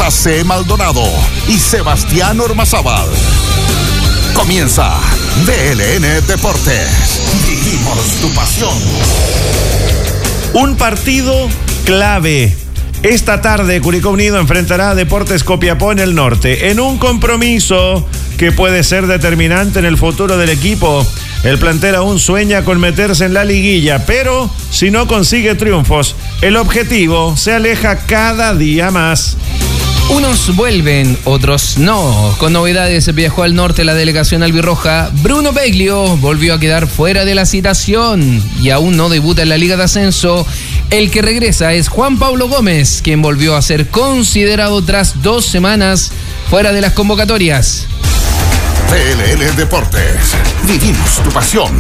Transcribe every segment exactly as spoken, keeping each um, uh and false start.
J C Maldonado y Sebastián Ormazábal. Comienza V L N Deportes. Vivimos tu pasión. Un partido clave. Esta tarde Curicó Unido enfrentará a Deportes Copiapó en el norte, en un compromiso que puede ser determinante en el futuro del equipo. El plantel aún sueña con meterse en la liguilla, pero si no consigue triunfos, el objetivo se aleja cada día más. Unos vuelven, otros no. Con novedades viajó al norte la delegación albirroja. Bruno Beglio volvió a quedar fuera de la citación y aún no debuta en la Liga de Ascenso. El que regresa es Juan Pablo Gómez, quien volvió a ser considerado tras dos semanas fuera de las convocatorias. V L N Deportes. Vivimos tu pasión.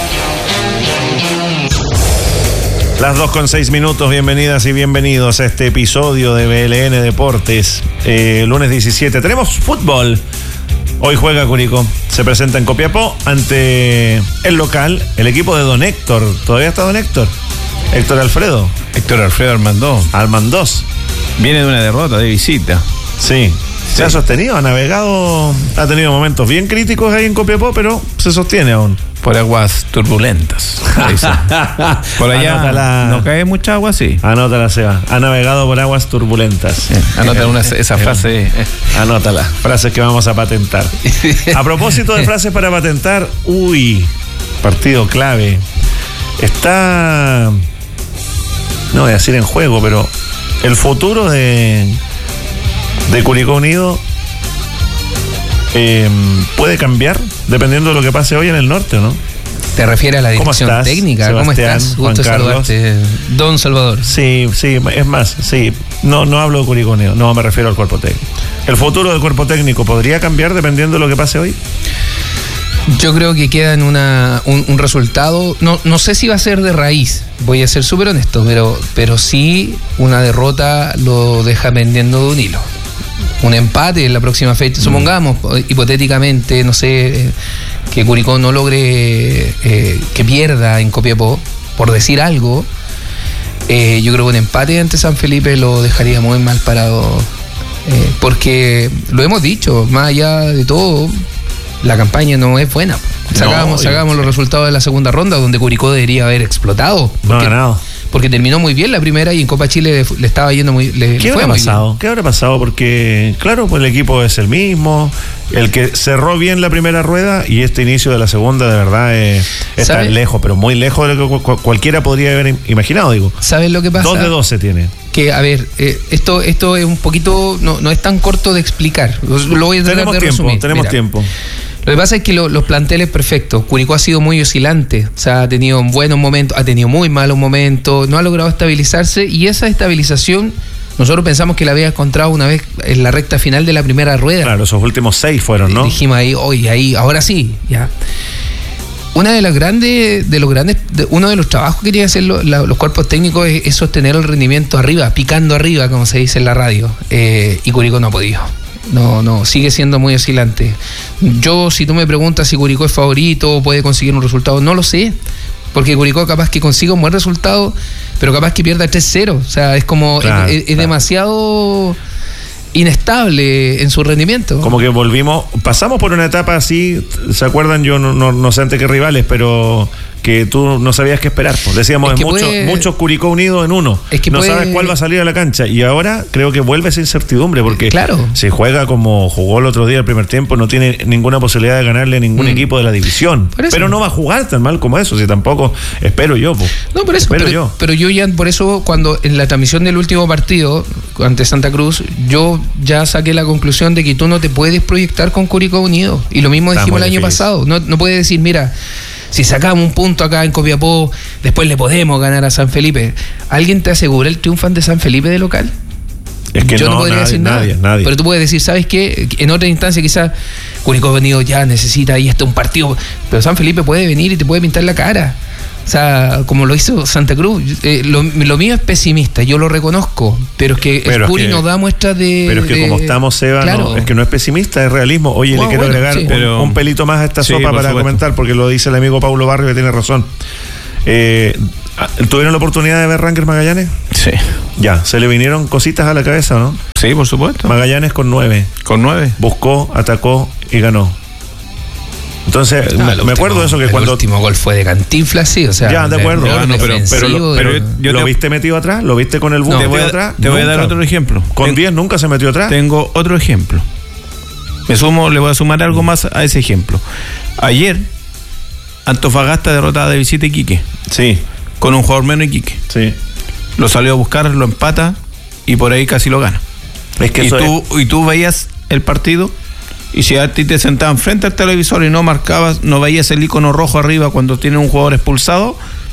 Las dos con seis minutos, bienvenidas y bienvenidos a este episodio de V L N Deportes. Eh, lunes diecisiete, tenemos fútbol. Hoy juega Curicó, se presenta en Copiapó ante el local, el equipo de Don Héctor. ¿Todavía está Don Héctor? Héctor Alfredo. Héctor Alfredo Armandós. Armandós. Viene de una derrota de visita. Sí. Se ha sostenido, ha navegado, ha tenido momentos bien críticos ahí en Copiapó, pero se sostiene aún. Por aguas turbulentas. Por allá Anótala. No cae mucha agua, sí. Anótala, Seba. Ha navegado por aguas turbulentas. Eh, anótala una, esa frase. Eh. Anótala. Frases que vamos a patentar. A propósito de frases para patentar, uy, partido clave. Está, no voy a decir en juego, pero el futuro de... de Curicó Unido eh, puede cambiar dependiendo de lo que pase hoy en el norte, ¿no? ¿Te refieres a la dirección ¿Cómo estás, técnica? Sebastián, ¿Cómo estás? Juan Gusto Carlos? saludarte, Don Salvador. Sí, sí, es más, sí. No, no hablo de Curicó Unido, no me refiero al cuerpo técnico. ¿El futuro del cuerpo técnico podría cambiar dependiendo de lo que pase hoy? Yo creo que queda en una, un, un resultado, no, no sé si va a ser de raíz, voy a ser súper honesto, pero, pero sí una derrota lo deja pendiendo de un hilo. Un empate en la próxima fecha, supongamos, hipotéticamente, no sé, eh, que Curicó no logre eh, que pierda en Copiapó, por decir algo, eh, yo creo que un empate ante San Felipe lo dejaría muy mal parado, eh, porque lo hemos dicho, más allá de todo, la campaña no es buena. Sacábamos, no, sacábamos los resultados de la segunda ronda, donde Curicó debería haber explotado. No ha ganado. Porque terminó muy bien la primera y en Copa Chile le, le estaba yendo muy le, ¿Qué le fue habrá muy pasado? bien. ¿Qué habrá pasado? Porque, claro, pues el equipo es el mismo. El que cerró bien la primera rueda y este inicio de la segunda, de verdad, eh, está ¿Sabe? lejos, pero muy lejos de lo que cu- cualquiera podría haber imaginado, digo. ¿Sabes lo que pasa? Dos de doce tiene. Que, a ver, eh, esto esto es un poquito, no, no es tan corto de explicar. Lo, lo voy a tratar tenemos de tiempo, resumir. tenemos Mira, tiempo. Lo que pasa es que lo, los planteles perfectos. Curicó ha sido muy oscilante, o sea, ha tenido buenos momentos, ha tenido muy malos momentos, no ha logrado estabilizarse y esa estabilización nosotros pensamos que la había encontrado una vez en la recta final de la primera rueda. Claro, esos últimos seis fueron, ¿no? Dijimos ahí, oye, ahí, ahora sí, ya. Una de las grandes, de los grandes, de, uno de los trabajos que querían hacer lo, la, los cuerpos técnicos es, es sostener el rendimiento arriba, picando arriba, como se dice en la radio, eh, y Curicó no ha podido. No, no, sigue siendo muy oscilante. Yo, si tú me preguntas si Curicó es favorito o puede conseguir un resultado, no lo sé. Porque Curicó capaz que consiga un buen resultado, pero capaz que pierda tres cero. O sea, es como, claro, es, es claro. demasiado inestable en su rendimiento. Como que volvimos, pasamos por una etapa así, ¿se acuerdan? Yo no, no, no sé ante qué rivales, pero que tú no sabías qué esperar. Pues decíamos, es que muchos puede, muchos Curicó unidos en uno. Es que no puede, sabes cuál va a salir a la cancha. Y ahora creo que vuelve esa incertidumbre, porque claro, si juega como jugó el otro día el primer tiempo, no tiene ninguna posibilidad de ganarle a ningún mm. equipo de la división. Pero no va a jugar tan mal como eso, si tampoco espero yo. Pues. No, por eso, espero pero, yo. pero yo ya, por eso, cuando en la transmisión del último partido ante Santa Cruz, yo ya saqué la conclusión de que tú no te puedes proyectar con Curicó Unido. Y lo mismo dijimos el año pasado. No, no puedes decir, mira, si sacamos un punto acá en Copiapó, después le podemos ganar a San Felipe. ¿Alguien te asegura el triunfo ante San Felipe de local? Es que yo no, no podría nadie, decir nada. Nadie, nadie. Pero tú puedes decir, ¿sabes qué? En otra instancia quizás Curicó Unido ya necesita ahí este un partido, pero San Felipe puede venir y te puede pintar la cara. O sea, como lo hizo Santa Cruz. Eh, lo, lo mío es pesimista, yo lo reconozco, pero es que pero el Curi es que, nos da muestras de... Pero es que de, como estamos, Seba, claro. no, es que no es pesimista, es realismo. Oye, bueno, le quiero bueno, agregar sí. un, pero, un pelito más a esta sí, sopa para supuesto. comentar, porque lo dice el amigo Paulo Barrio, que tiene razón. Eh, ¿Tuvieron la oportunidad de ver Rangers Magallanes? Sí. Ya, ¿se le vinieron cositas a la cabeza, no? Sí, por supuesto. Magallanes con nueve. Con nueve. Buscó, atacó y ganó. Entonces, ah, me, último, me acuerdo de eso que el cuando... El último gol fue de Cantinflas, sí, o sea... Ya, de acuerdo. No, no, pero, pero, lo, pero yo ¿lo te... viste metido atrás? ¿Lo viste con el bus no, metido te voy a, atrás? Te nunca. voy a dar otro ejemplo. Con diez nunca se metió atrás. Tengo otro ejemplo. Me sumo, le voy a sumar algo más a ese ejemplo. Ayer, Antofagasta derrotada de visita Iquique. Sí. Con un jugador menos Iquique. Sí. Lo salió a buscar, lo empata y por ahí casi lo gana. Es que y, eso tú, es... y tú veías el partido y si a ti te sentaban frente al televisor y no marcabas, no veías el icono rojo arriba cuando tiene un jugador expulsado,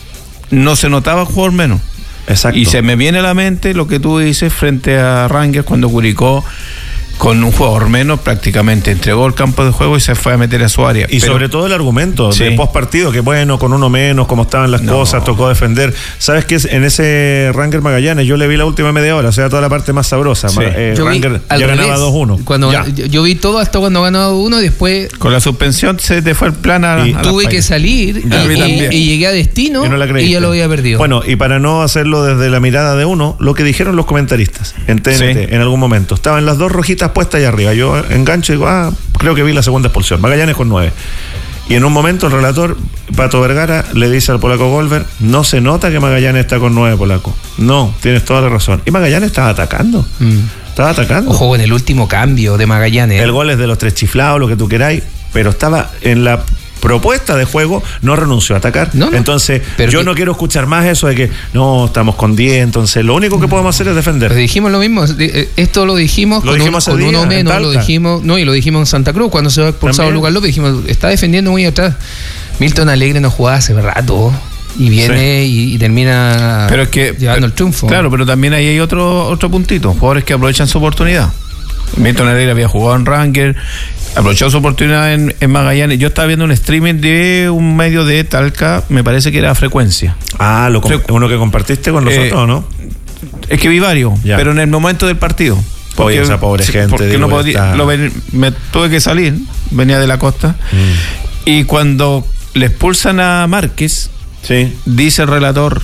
no se notaba el jugador menos. Exacto. Y se me viene a la mente lo que tú dices frente a Rangers cuando Curicó con un jugador menos prácticamente entregó el campo de juego y se fue a meter a su área. Y pero, sobre todo el argumento sí. de post partido, que bueno, con uno menos, como estaban las no. cosas, tocó defender. ¿Sabes qué? En ese Rangers Magallanes yo le vi la última media hora, o sea, toda la parte más sabrosa. Sí. Eh, Rangers ya revés, ganaba dos uno. Cuando yo, yo vi todo hasta cuando ganaba dos uno y después... Con la suspensión se te fue el plan a, y a tuve que salir y, y, y llegué a destino y, no y ya lo había perdido. Bueno, y para no hacerlo desde la mirada de uno, lo que dijeron los comentaristas en T N T sí. en algún momento, estaban las dos rojitas puestas allá arriba. Yo engancho y digo, ah, creo que vi la segunda expulsión. Magallanes con nueve. Y en un momento el relator, Pato Vergara, le dice al polaco Goldberg, no se nota que Magallanes está con nueve, polaco. No, tienes toda la razón. Y Magallanes estaba atacando. Mm. Estaba atacando. Ojo con el último cambio de Magallanes. El gol es de los tres chiflados, lo que tú queráis, pero estaba en la propuesta de juego, no renunció a atacar. No, no. Entonces, pero yo que... no quiero escuchar más eso de que no, estamos con diez, entonces lo único que podemos hacer es defender. Pero dijimos lo mismo, esto lo dijimos lo con, dijimos un, con día, uno menos, lo dijimos, no, y lo dijimos en Santa Cruz cuando se ha expulsado Lucas López, dijimos, está defendiendo muy atrás. Milton Alegre no jugaba hace rato y viene sí. y, y termina pero es que, llevando pero, el triunfo. Claro, pero también ahí hay otro otro puntito, jugadores que aprovechan su oportunidad. Milton Alegre había jugado en Rangers, aprovechó su oportunidad en, en Magallanes. Yo estaba viendo un streaming de un medio de Talca, me parece que era Frecuencia. Ah, lo Fre- uno que compartiste con nosotros, eh, ¿no? Es que vi varios, ya. Pero en el momento del partido. Porque, Oye, esa pobre gente. Porque digo, no podía, lo ven, me tuve que salir, venía de la costa. Mm. Y cuando le expulsan a Márquez, sí. dice el relator,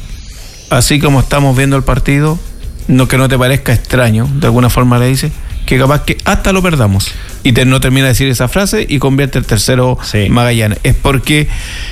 así como estamos viendo el partido, no que no te parezca extraño, de alguna forma le dice, que capaz que hasta lo perdamos. Y te, no termina de decir esa frase y convierte el tercero sí. Magallanes. Es porque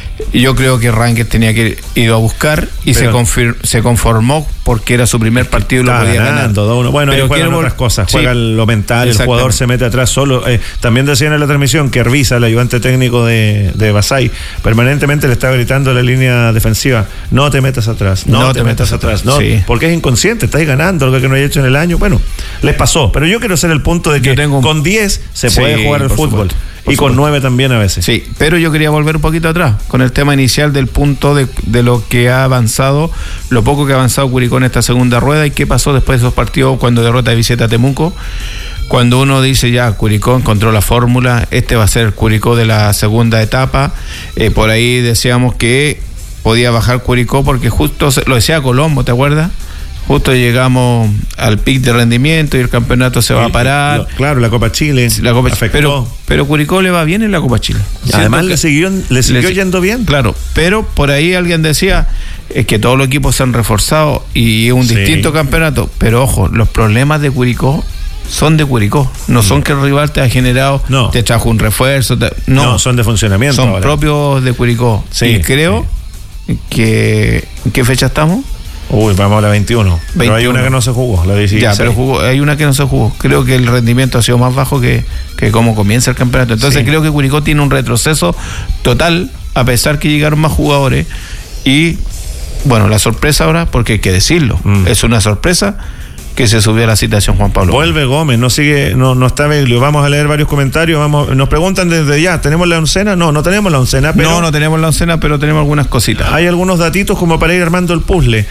yo creo que Rangers tenía que ir a buscar y se, confir, se conformó porque era su primer partido y lo podía ganar. Bueno, pero ahí juegan otras cosas, juega sí, lo mental, el jugador se mete atrás solo. Eh, también decían en la transmisión que Herbiza, el ayudante técnico de, de Basay, permanentemente le estaba gritando a la línea defensiva, no te metas atrás, no, no te, te metas, metas atrás, atrás. No, sí. porque es inconsciente, estáis ganando algo que no hay hecho en el año. Bueno, les pasó, pero yo quiero hacer el punto de que tengo... con diez se sí, puede jugar el fútbol. Supuesto. Y con nueve también a veces. Sí, pero yo quería volver un poquito atrás con el tema inicial del punto de, de lo que ha avanzado, lo poco que ha avanzado Curicó en esta segunda rueda y qué pasó después de esos partidos cuando derrota de visita a Temuco. Cuando uno dice ya, Curicó encontró la fórmula, este va a ser el Curicó de la segunda etapa. Eh, por ahí decíamos que podía bajar Curicó porque justo lo decía Colombo, ¿te acuerdas? Justo llegamos al pic de rendimiento y el campeonato se va a parar. Lo, claro, la Copa Chile. La Copa Chile. Pero, pero Curicó le va bien en la Copa Chile. Además le siguió, le siguió le, yendo bien. Claro, pero por ahí alguien decía es que todos los equipos se han reforzado y es un sí. distinto campeonato. Pero ojo, los problemas de Curicó son de Curicó. No son que el rival te ha generado, no. te trajo un refuerzo. Te, no. no, son de funcionamiento. Son ahora. propios de Curicó. Sí, y creo sí. que... ¿En qué fecha estamos? Uy, vamos a la veintiuno. veintiuno. Pero hay una que no se jugó, la dieciséis. Ya, pero jugó, hay una que no se jugó. Creo que el rendimiento ha sido más bajo que, que cómo comienza el campeonato. Entonces sí. creo que Curicó tiene un retroceso total, a pesar que llegaron más jugadores. Y, bueno, la sorpresa ahora, porque hay que decirlo, mm. es una sorpresa que se subió a la citación Juan Pablo. Vuelve Gómez, no sigue, no, no está Beglio. Vamos a leer varios comentarios. Vamos, nos preguntan desde ya, ¿tenemos la oncena? No, no tenemos la oncena, pero. No, no tenemos la oncena, pero tenemos algunas cositas. Hay algunos datitos como para ir armando el puzzle.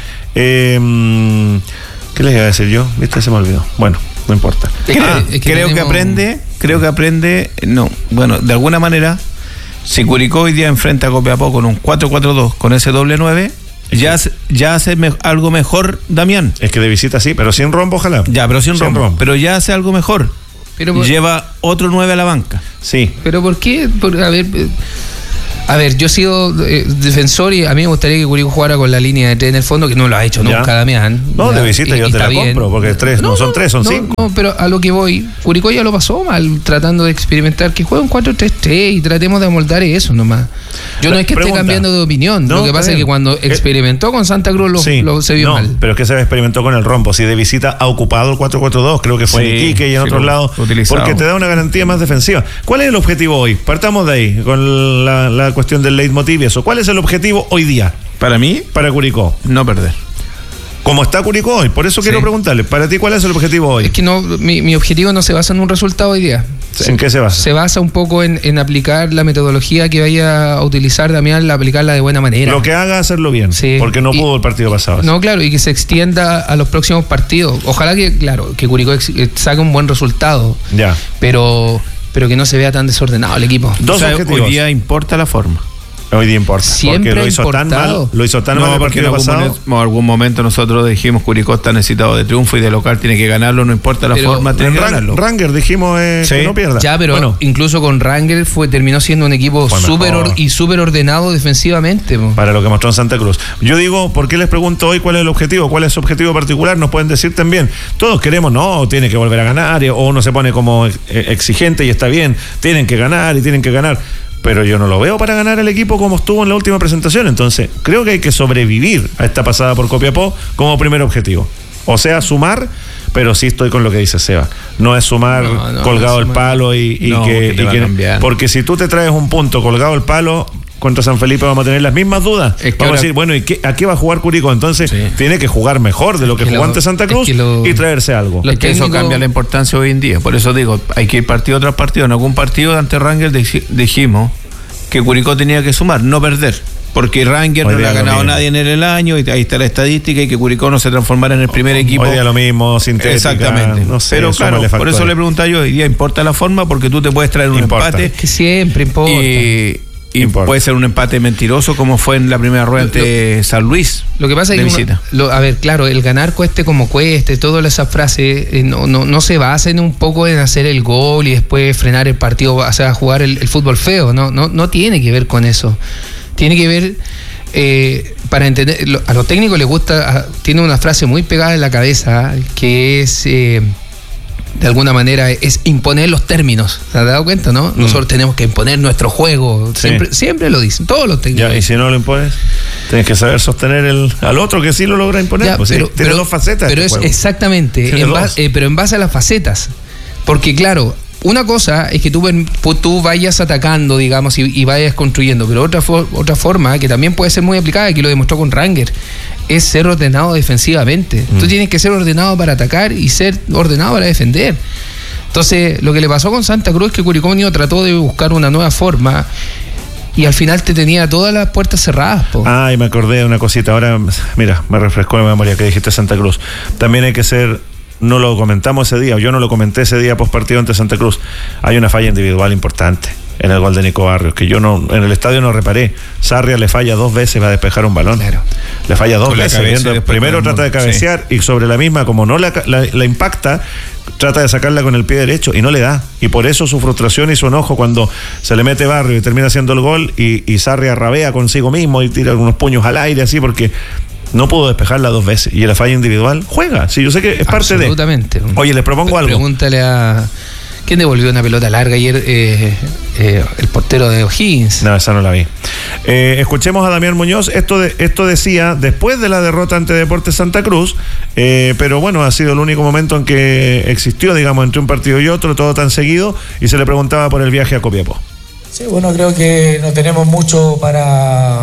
Eh, ¿Qué les iba a decir yo? ¿Viste? Se me olvidó. Bueno, no importa. Es que, ah, es que creo tenemos... que aprende, creo que aprende, no, bueno, de alguna manera, si Curicó hoy día enfrenta a Copiapó con un cuatro cuatro dos, con ese doble nueve. Ya, ya hace me, algo mejor Damián. Es que de visita sí, pero sin rombo ojalá. Ya, pero sin, sin rombo. rombo. Pero ya hace algo mejor. Pero por... Lleva otro nueve a la banca. Sí. Pero ¿por qué? Por, a ver, A ver, yo he sido eh, defensor y a mí me gustaría que Curicó jugara con la línea de tres en el fondo, que no lo ha hecho ¿Ya? nunca, Damián. No, Ya, de visita y- yo y te la está bien. compro, porque tres no, son tres, son no, cinco. No, pero a lo que voy, Curicó ya lo pasó mal, tratando de experimentar, que juegue un cuatro tres tres y tratemos de amoldar eso nomás. Yo no es que Pregunta. esté cambiando de opinión, No, lo que está pasa es bien. que cuando Eh, experimentó con Santa Cruz lo, Sí, lo- se vio no, mal. pero es que se experimentó con el rombo. Si de visita ha ocupado el cuatro cuatro dos, creo que fue Sí, en Iquique y en sí, otros lo- lados, lo utilizado. porque te da una garantía más defensiva. ¿Cuál es el objetivo hoy? Partamos de ahí, con la, la cuestión del leitmotiv y eso. ¿Cuál es el objetivo hoy día Para mí, para Curicó? no perder. ¿Cómo está Curicó hoy? Por eso Sí. quiero preguntarle, para ti, ¿cuál es el objetivo hoy? Es que no, mi, mi objetivo no se basa en un resultado hoy día. ¿En qué se basa? Se basa un poco en, en aplicar la metodología que vaya a utilizar Damián, la aplicarla de buena manera. Lo que haga, hacerlo bien, Sí. porque no Y- pudo el partido pasado. No, claro, y que se extienda a los próximos partidos. Ojalá que, claro, que Curicó ex- eh, saque un buen resultado, Ya. pero, pero que no se vea tan desordenado el equipo. Dos O sea, objetivos. hoy día importa la forma. Hoy día importa. Siempre porque lo ha hizo tan importado. mal, lo hizo tan mal No, el porque en partido algún, pasado. momento, en algún momento nosotros dijimos Curicó está necesitado de triunfo y de local tiene que ganarlo, no importa la Pero forma, tiene En que Ran- ganarlo. Ranger dijimos eh, Sí. que no pierda. Ya, pero Bueno, incluso con Rangel fue, terminó siendo un equipo Fue súper mejor. or- y súper ordenado defensivamente. po. para lo que mostró en Santa Cruz. Yo digo, ¿por qué les pregunto hoy cuál es el objetivo? ¿Cuál es su objetivo particular? Nos pueden decir también. Todos queremos, no, tiene que volver a ganar, o uno se pone como eh, exigente y está bien, tienen que ganar y tienen que ganar. Pero yo no lo veo para ganar el equipo como estuvo en la última presentación. Entonces, creo que hay que sobrevivir a esta pasada por Copiapó como primer objetivo. O sea, sumar, pero sí estoy con lo que dice Seba. No es sumar No, no, colgado no el sumar. palo y, y No, que... que te y va a que- cambiar. porque si tú te traes un punto colgado el palo, contra San Felipe vamos a tener las mismas dudas. Es que vamos ahora- a decir, bueno, ¿y qué, a qué va a jugar Curicó? Entonces, Sí. tiene que jugar mejor de lo que Es que jugó lo- ante Santa es Cruz que lo- y traerse algo. Los Es que eso técnicos- cambia la importancia hoy en día. Por eso digo, hay que ir partido tras partido. En algún partido ante Rangel dij- dijimos que Curicó tenía que sumar, no perder. Porque Rangel Hoy no le día ha lo ganado a mismo. nadie en el año, y ahí está la estadística, y que Curicó no se transformara en el primer equipo. Hoy día lo mismo, sintética, Exactamente. no sé, Pero claro, súmale por eso factores. le preguntaba yo, hoy día importa la forma porque tú te puedes traer un Importa. empate Que siempre importa. y, y Importa. puede ser un empate mentiroso como fue en la primera rueda Lo- ante San Luis. Lo que pasa es de que, uno- visita. lo- a ver, claro, el ganar cueste como cueste, todas esas frases eh, no, no, no se basan un poco en hacer el gol y después frenar el partido, o sea, jugar el, el fútbol feo, no, no, no tiene que ver con eso. Tiene que ver, eh, para entender, lo- a los técnicos les gusta, a- tiene una frase muy pegada en la cabeza, que es... eh, de alguna manera es imponer los términos. ¿Te has dado cuenta, no? Nosotros tenemos que imponer nuestro juego. Sí. Siempre, siempre lo dicen, todos los técnicos. Ya, y si no lo impones, tienes que saber sostener el, al otro que sí lo logra imponer. Ya, Pues sí, pero, tiene pero- dos facetas. Pero este es juego. exactamente, Tiene en dos. ba- eh, pero en base a las facetas. Porque claro, una cosa es que tú, ven- pu- tú vayas atacando, digamos, y, y vayas construyendo, pero otra, fo- otra forma que también puede ser muy aplicada, que lo demostró con Ranger, es ser ordenado defensivamente. Mm. Tú tienes que ser ordenado para atacar y ser ordenado para defender. Entonces, lo que le pasó con Santa Cruz es que Curicó Unido trató de buscar una nueva forma y al final te tenía todas las puertas cerradas. Po. Ay, me acordé de una cosita. Ahora, mira, me refrescó la memoria que dijiste Santa Cruz. También hay que ser, no lo comentamos ese día, o yo no lo comenté ese día post partido ante Santa Cruz. Hay una falla individual importante en el gol de Nico Barrios, que yo no, en el estadio no reparé. Sarria le falla dos veces, va a despejar un balón. Claro. Le falla dos Con la veces. cabeza viendo- y después primero con el trata de muro, cabecear y sobre la misma, como no la, la, la impacta, trata de sacarla con el pie derecho y no le da. Y por eso su frustración y su enojo cuando se le mete Barrio y termina haciendo el gol y, y Sarria rabea consigo mismo y tira unos puños al aire así porque no pudo despejarla dos veces. Y en la falla individual juega. Sí, yo sé que es parte de... Absolutamente. Oye, les propongo algo. Pregúntale a... ¿Quién devolvió una pelota larga ayer? Eh, eh, el portero de O'Higgins. No, esa no la vi. Eh, escuchemos a Damián Muñoz. Esto, de, esto decía después de la derrota ante Deportes Santa Cruz, eh, pero bueno, ha sido el único momento en que existió, digamos, entre un partido y otro, todo tan seguido, y se le preguntaba por el viaje a Copiapó. Sí, bueno, creo que no tenemos mucho para,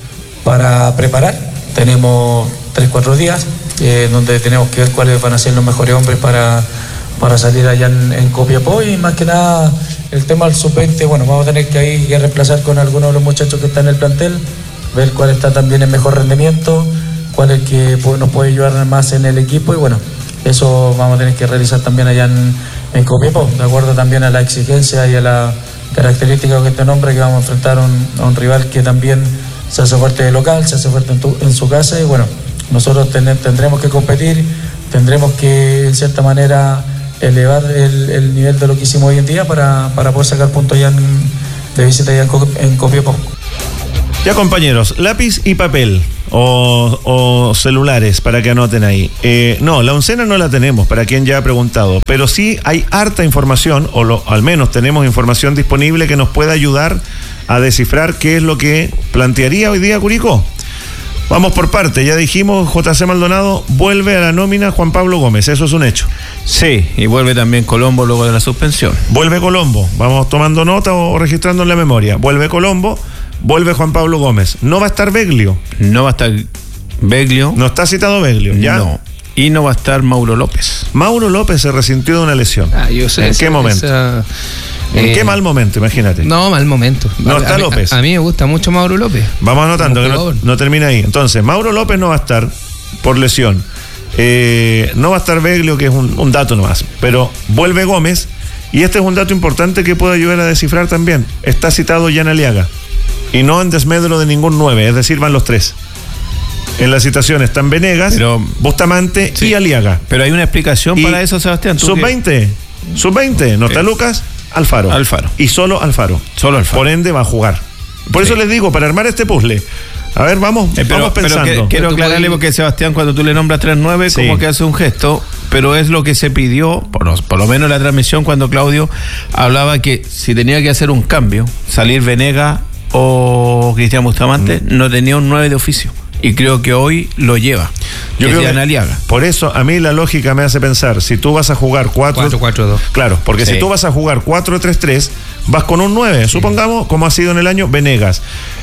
para preparar. Tenemos tres, cuatro días eh, donde tenemos que ver cuáles van a ser los mejores hombres para, para salir allá en, en Copiapó, y más que nada el tema del sub veinte, bueno, vamos a tener que ahí que reemplazar con algunos de los muchachos que están en el plantel, ver cuál está también en mejor rendimiento, cuál es el que pues, nos puede ayudar más en el equipo, y bueno, eso vamos a tener que realizar también allá en, en Copiapó, de acuerdo también a la exigencia y a la característica que este nombre, que vamos a enfrentar a un, a un rival que también se hace fuerte de local, se hace fuerte en, tu, en su casa, y bueno, nosotros ten, tendremos que competir, tendremos que en cierta manera elevar el, el nivel de lo que hicimos hoy en día para, para poder sacar puntos ya en, de visita ya en, en Copiapó. Ya, compañeros, lápiz y papel o, o celulares para que anoten ahí. Eh, no, la oncena no la tenemos, para quien ya ha preguntado, pero sí hay harta información, o lo, al menos tenemos información disponible que nos pueda ayudar a descifrar qué es lo que plantearía hoy día Curicó. Vamos por parte, ya dijimos, J C Maldonado vuelve a la nómina Juan Pablo Gómez, eso es un hecho. Sí, y vuelve también Colombo luego de la suspensión. Vuelve Colombo, vamos tomando nota o registrando en la memoria. Vuelve Colombo. Vuelve Juan Pablo Gómez. No va a estar Beglio. No va a estar Beglio. No está citado Beglio, ¿ya? No. Y no va a estar Mauro López. Mauro López se resintió de una lesión. Ah, yo sé. ¿En esa, qué momento? Esa, ¿En eh, qué mal momento? Imagínate. No, mal momento. No a, está a mí, López. A, a mí me gusta mucho Mauro López. Vamos anotando que no, no termina ahí. Entonces, Mauro López no va a estar por lesión. Eh, no va a estar Beglio, que es un, un dato nomás. Pero vuelve Gómez. Y este es un dato importante que puede ayudar a descifrar también. Está citado Jan Aliaga. Y no en desmedro de ningún nueve, es decir, van los tres. En la citación están Venegas, pero, Bustamante sí, y Aliaga. Pero hay una explicación y para eso, Sebastián. Sub veinte, sub veinte, no está eh, Lucas, Alfaro. Alfaro. Y solo Alfaro. Solo Alfaro. Por ende va a jugar. Por sí. eso les digo, para armar este puzzle, a ver, vamos, eh, pero, vamos pensando. Pero que, quiero aclararle porque Sebastián, cuando tú le nombras tres nueve, sí. como que hace un gesto, pero es lo que se pidió, por lo, por lo menos en la transmisión, cuando Claudio hablaba que si tenía que hacer un cambio, salir Venegas o Cristian Bustamante, mm. no tenía un nueve de oficio. Y creo que hoy lo lleva. Yo creo que Aliaga. Por eso a mí la lógica me hace pensar, si tú vas a jugar cuatro cuatro dos. Claro, porque sí. si tú vas a jugar cuatro tres tres, vas con un nueve, sí. supongamos, como ha sido en el año Venegas.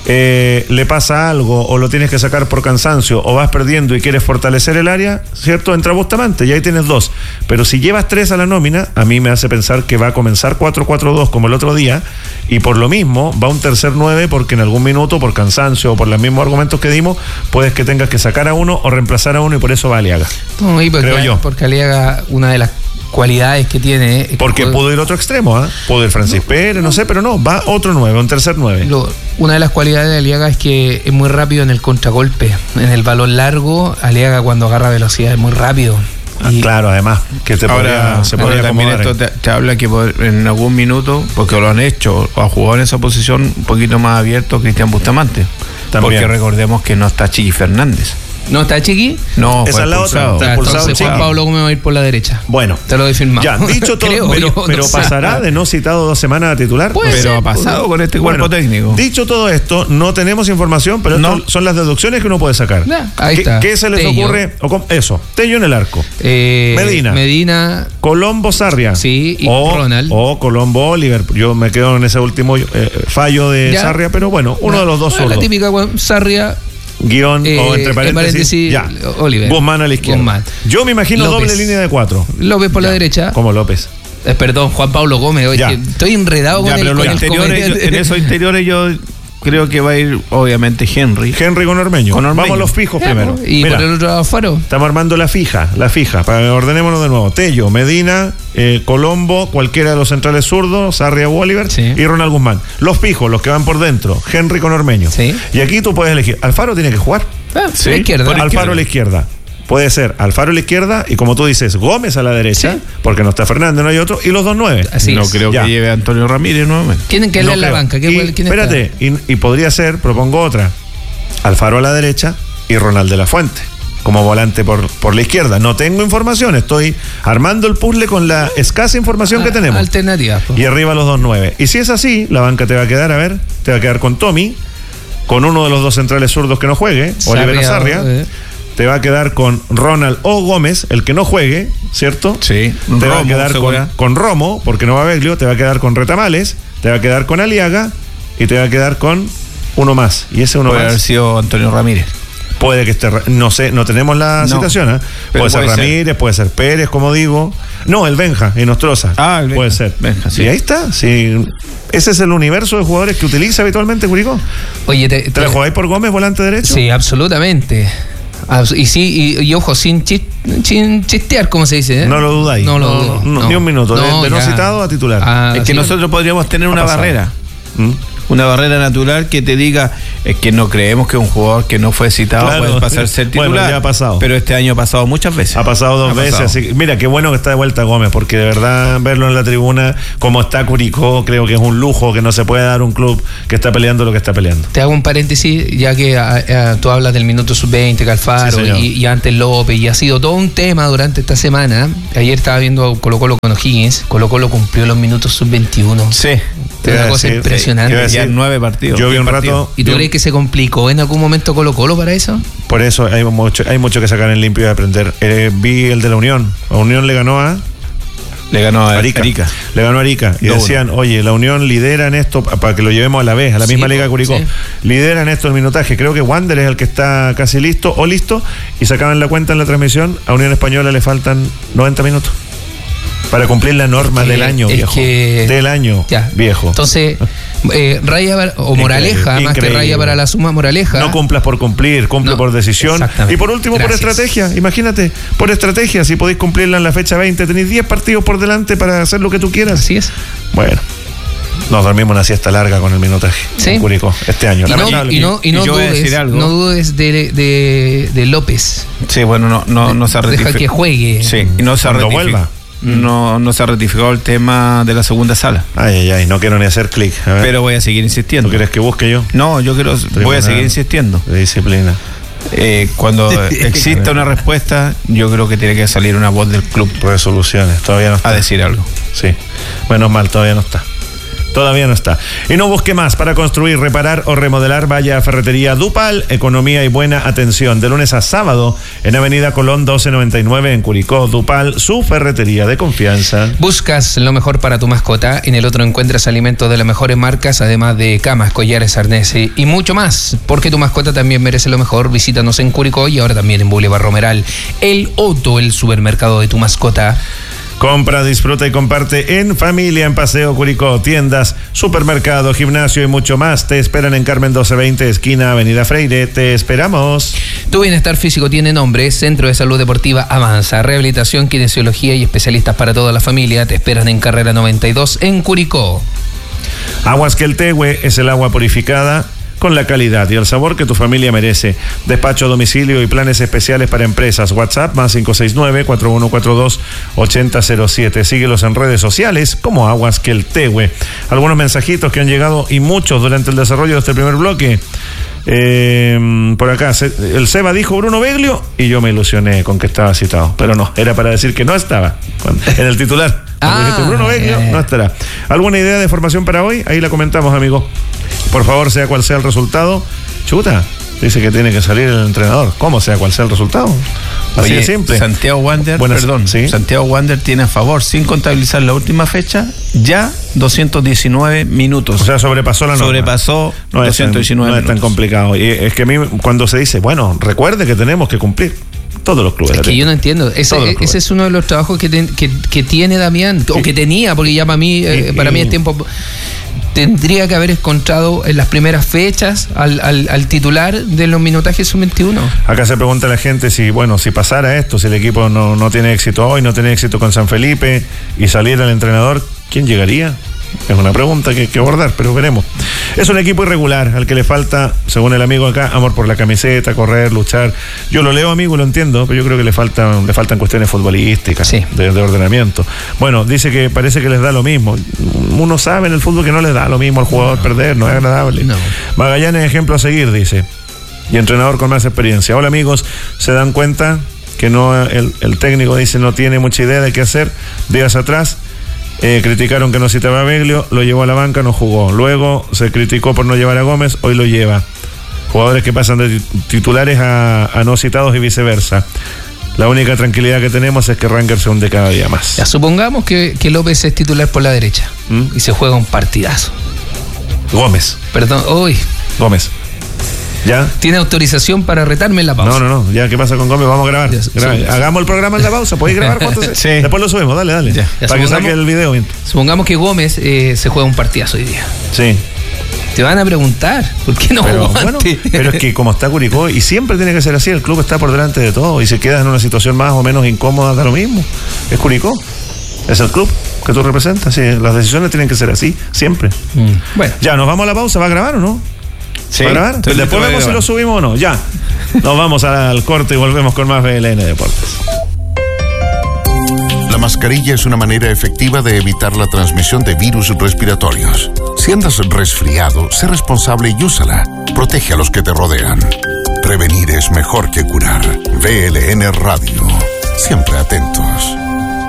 Eh, le pasa algo o lo tienes que sacar por cansancio o vas perdiendo y quieres fortalecer el área, ¿cierto? Entra Bustamante y ahí tienes dos. Pero si llevas tres a la nómina, a mí me hace pensar que va a comenzar cuatro cuatro dos como el otro día y por lo mismo va un tercer nueve porque en algún minuto por cansancio o por los mismos argumentos que dimos puedes que tengas que sacar a uno o reemplazar a uno y por eso va Aliaga. No, y porque, creo yo. Porque Aliaga, una de las cualidades que tiene. Es porque que puede, pudo ir otro extremo, ¿eh? Pudo ir Francis no, Pérez, no sé, pero no, va otro nueve, un tercer nueve. Lo, una de las cualidades de Aliaga es que es muy rápido en el contragolpe. En el balón largo, Aliaga cuando agarra velocidad es muy rápido. Ah, y claro, además, que te ahora, podría, se podría también esto te, te habla que por, en algún minuto, porque lo han hecho, o ha jugado en esa posición un poquito más abierto Cristian Bustamante. También. Porque recordemos que no está Chiqui Fernández. ¿No está Chiqui? No, esa es la otra. Está entonces Juan Pablo Gómez va a ir por la derecha. Bueno, te lo doy firmado. Ya, dicho todo, Creo, pero, yo, pero no pasará de no citado dos semanas a titular. Puede pero ser, ha pasado con este cuerpo bueno, técnico. Dicho todo esto, no tenemos información, pero no. son las deducciones que uno puede sacar. Nah, ahí ¿Qué, está. ¿Qué se les Tello. ocurre? O con, eso, Tello en el arco. Eh, Medina. Medina. Colombo Sarria. Sí, y o, Ronald. O Colombo Oliver. Yo me quedo en ese último eh, fallo de ya. Sarria, pero bueno, uno no, de los dos zurdos. La típica Sarria. Guión eh, o entre paréntesis, paréntesis ya. Oliver. Guzmán a la izquierda. Guzmán. Yo me imagino López. doble línea de cuatro. López por ya. la derecha. Como López. Eh, perdón, Juan Pablo Gómez. Oye, estoy enredado ya, con pero el, los con interiores, el yo, en esos interiores yo creo que va a ir obviamente Henry. Henry con Ormeño. Con Ormeño. Vamos a los fijos ya, primero. Y Mira, por el otro lado Faro. Estamos armando la fija, la fija, para que ordenémonos de nuevo. Tello, Medina, eh, Colombo, cualquiera de los centrales zurdos, Sarria o Oliver, sí. y Ronald Guzmán. Los fijos, los que van por dentro, Henry con Ormeño. Sí. Y aquí tú puedes elegir. Alfaro tiene que jugar. Ah, sí. La izquierda. Alfaro izquierda. a la izquierda. Puede ser Alfaro a la izquierda y como tú dices, Gómez a la derecha, sí. porque no está Fernández, no hay otro, y los dos nueve. Así no es. creo ya. que lleve a Antonio Ramírez nuevamente. Tienen que leer no la creo. banca. ¿Qué, y, ¿quién espérate, y, y podría ser, propongo otra, Alfaro a la derecha y Ronald de la Fuente como volante por, por la izquierda. No tengo información, estoy armando el puzzle con la escasa información ah, que tenemos. Alternativa. Y arriba los dos nueve. Y si es así, la banca te va a quedar, a ver, te va a quedar con Tommy, con uno de los dos centrales zurdos que no juegue, Oliver Sarria. Eh. Te va a quedar con Ronald o Gómez, el que no juegue, ¿cierto? Sí. Te Romo, va a quedar con, con Romo, porque no va a Beglio, te va a quedar con Retamales, te va a quedar con Aliaga y te va a quedar con uno más. Y ese uno puede más haber sido Antonio Ramírez. Puede que esté, no sé, no tenemos la no, situación, ¿eh? Puede ser puede Ramírez, ser. puede ser Pérez, como digo. No, el Benja, y Nostroza. Ah, el Benja. Puede ser. Benja, sí. Y ahí está, sí. Ese es el universo de jugadores que utiliza habitualmente Curicó. Oye, te, te, ¿Te la jugáis por Gómez, volante derecho? Sí, absolutamente. Y sí, y, y ojo, sin, chis, sin chistear, como se dice, ¿eh? No lo dudáis. No lo no, dudo. No, no, ni un minuto. No, de, de no citado a titular. Ah, es que sí. nosotros podríamos tener una barrera. ¿Mm? una barrera natural que te diga es que no creemos que un jugador que no fue citado Claro. puede pasar a ser titular. Bueno, ya ha pasado. Pero este año ha pasado muchas veces. Ha pasado dos Ha veces, pasado. así que, mira, qué bueno que está de vuelta Gómez, porque de verdad verlo en la tribuna, como está Curicó, creo que es un lujo que no se puede dar un club que está peleando lo que está peleando. Te hago un paréntesis, ya que a, a, tú hablas del minuto sub veinte, Calfaro, Sí, señor. y, y antes López, y ha sido todo un tema durante esta semana. Ayer estaba viendo Colo Colo con O'Higgins, Colo Colo cumplió los minutos sub veintiuno. Sí. Es una Iba a cosa decir, impresionante. iba a decir, Ya nueve partidos. Yo vi un diez rato. partidos. ¿Y tú yo- crees que se complicó en algún momento Colo Colo para eso? Por eso hay mucho, hay mucho que sacar en limpio y aprender. Eh, vi el de la Unión. La Unión le ganó a Le ganó a Arica. Arica. Le ganó a Arica. Y dos uno. decían, oye, la Unión lidera en esto, pa- para que lo llevemos a la vez, a la Sí, misma po, Liga de Curicó. sí. Lidera en esto el minutaje. Creo que Wander es el que está casi listo o listo. Y sacaban la cuenta en la transmisión. A Unión Española le faltan noventa minutos para cumplir la norma Es que- del año, es viejo. que- Del año, Ya. viejo. Entonces, eh, raya para- o moraleja, Increíble, más que increíble. raya para la suma, moraleja. No cumplas por cumplir, cumple No, por decisión. exactamente. Y por último, Gracias. por estrategia. Imagínate, por estrategia, si podéis cumplirla en la fecha veinte, tenéis diez partidos por delante para hacer lo que tú quieras. Así es. Bueno, nos dormimos una siesta larga con el minutaje Sí. en Curicó este año. Y no, lamentable. y no, y no Y yo voy a dudes, decir algo. no dudes de, de, de López. Sí, bueno, no, no, no se ha Deja rectificado. que juegue. Sí, y no se ha Cuando rectificado. vuelva. No, no se ha rectificado el tema de la segunda sala. Ay, ay, ay, no quiero ni hacer clic. A ver, Pero voy a seguir ¿tú insistiendo. quieres que busque yo? No, yo quiero, voy a Tribunal seguir insistiendo. De disciplina. Eh, cuando exista una respuesta, yo creo que tiene que salir una voz del club Resoluciones, todavía no está. a decir algo. Sí, menos mal, todavía no está. Todavía no está. Y no busque más para construir, reparar o remodelar. Vaya a Ferretería Dupal, economía y buena atención. De lunes a sábado en Avenida Colón doce noventa y nueve en Curicó. Dupal, su ferretería de confianza. Buscas lo mejor para tu mascota. En el otro encuentras alimentos de las mejores marcas, además de camas, collares, arneses y mucho más. Porque tu mascota también merece lo mejor. Visítanos en Curicó y ahora también en Boulevard Romeral. El Otto, el supermercado de tu mascota. Compra, disfruta y comparte en familia en Paseo Curicó. Tiendas, supermercado, gimnasio y mucho más. Te esperan en Carmen doce veinte, esquina Avenida Freire. Te esperamos. Tu bienestar físico tiene nombre. Centro de Salud Deportiva Avanza. Rehabilitación, kinesiología y especialistas para toda la familia. Te esperan en Carrera noventa y dos en Curicó. Aguas Queltehue es el agua purificada con la calidad y el sabor que tu familia merece. Despacho a domicilio y planes especiales para empresas. WhatsApp más cinco seis nueve, cuatro uno cuatro dos, ocho cero cero siete. Síguelos en redes sociales como Aguas Queltehue. Algunos mensajitos que han llegado y muchos durante el desarrollo de este primer bloque. Eh, por acá, el Seba dijo Bruno Beglio y yo me ilusioné con que estaba citado. Pero no, era para decir que no estaba en el titular. Cuando Ah, dijiste Bruno Beglio, eh. no estará. ¿Alguna idea de formación para hoy? Ahí la comentamos, amigo. Por favor, sea cual sea el resultado. Chuta, dice que tiene que salir el entrenador. ¿Cómo sea cual sea el resultado? Así Oye, de simple. Santiago Wander, Buenas- perdón, ¿sí? Santiago Wander tiene a favor, sin contabilizar la última fecha, ya doscientos diecinueve minutos. O sea, sobrepasó la norma. Sobrepasó No es tan, doscientos diecinueve no es tan minutos. complicado. Y es que a mí, cuando se dice, bueno, recuerde que tenemos que cumplir. Todos los clubes. Es la que tienen. yo no entiendo. Ese, Todos los clubes. ese es uno de los trabajos que, ten- que, que tiene Damián, o que tenía, porque ya para mí, eh, Y- para mí y- es tiempo. Tendría que haber encontrado en las primeras fechas al, al, al titular de los minutajes sub veintiuno. Acá se pregunta la gente si, bueno, si pasara esto, si el equipo no, no tiene éxito hoy, no tiene éxito con San Felipe y saliera el entrenador, ¿quién llegaría? Es una pregunta que hay que abordar, pero veremos. Es un equipo irregular al que le falta, según el amigo acá, amor por la camiseta, correr, luchar. Yo lo leo, amigo, y lo entiendo, pero yo creo que le faltan, le faltan cuestiones futbolísticas, Sí. de, de ordenamiento. Bueno, dice que parece que les da lo mismo. Uno sabe en el fútbol que no les da lo mismo al jugador perder, no es agradable. No. Magallanes, ejemplo a seguir, dice. Y entrenador con más experiencia. Hola, amigos, ¿se dan cuenta que no el, el técnico dice no tiene mucha idea de qué hacer? Días atrás eh, criticaron que no citaba a Beglio, lo llevó a la banca, no jugó. Luego se criticó por no llevar a Gómez, hoy lo lleva. Jugadores que pasan de titulares a, a no citados y viceversa. La única tranquilidad que tenemos es que Rangers se hunde cada día más. Ya, supongamos que, que López es titular por la derecha ¿Mm? y se juega un partidazo. Gómez, Perdón, uy, Gómez. ¿Ya? ¿tiene autorización para retarme en la pausa? No, no, no. Ya, ¿qué pasa con Gómez? Vamos a grabar. Ya, Grabe. sí. Hagamos el programa en la pausa. ¿Podéis grabar cuánto se- Sí. Después lo subimos. Dale, dale. Ya. Ya, Para que supongamos- saque el video bien. Supongamos que Gómez eh, se juega un partidazo hoy día. Sí. Te van a preguntar, ¿por qué no Pero, jugó bueno, antes? pero es que como está Curicó, y siempre tiene que ser así, el club está por delante de todo, y se queda en una situación más o menos incómoda, da lo mismo. Es Curicó, es el club. que tú representas. Sí, las decisiones tienen que ser así, siempre. Mm. Bueno. Ya, nos vamos a la pausa. ¿Va a grabar o no? Sí. ¿Va a grabar? Después vemos si lo subimos o no. Ya. Nos vamos al corte y volvemos con más B L N Deportes. La mascarilla es una manera efectiva de evitar la transmisión de virus respiratorios. Si andas resfriado, sé responsable y úsala. Protege a los que te rodean. Prevenir es mejor que curar. B L N Radio. Siempre atentos.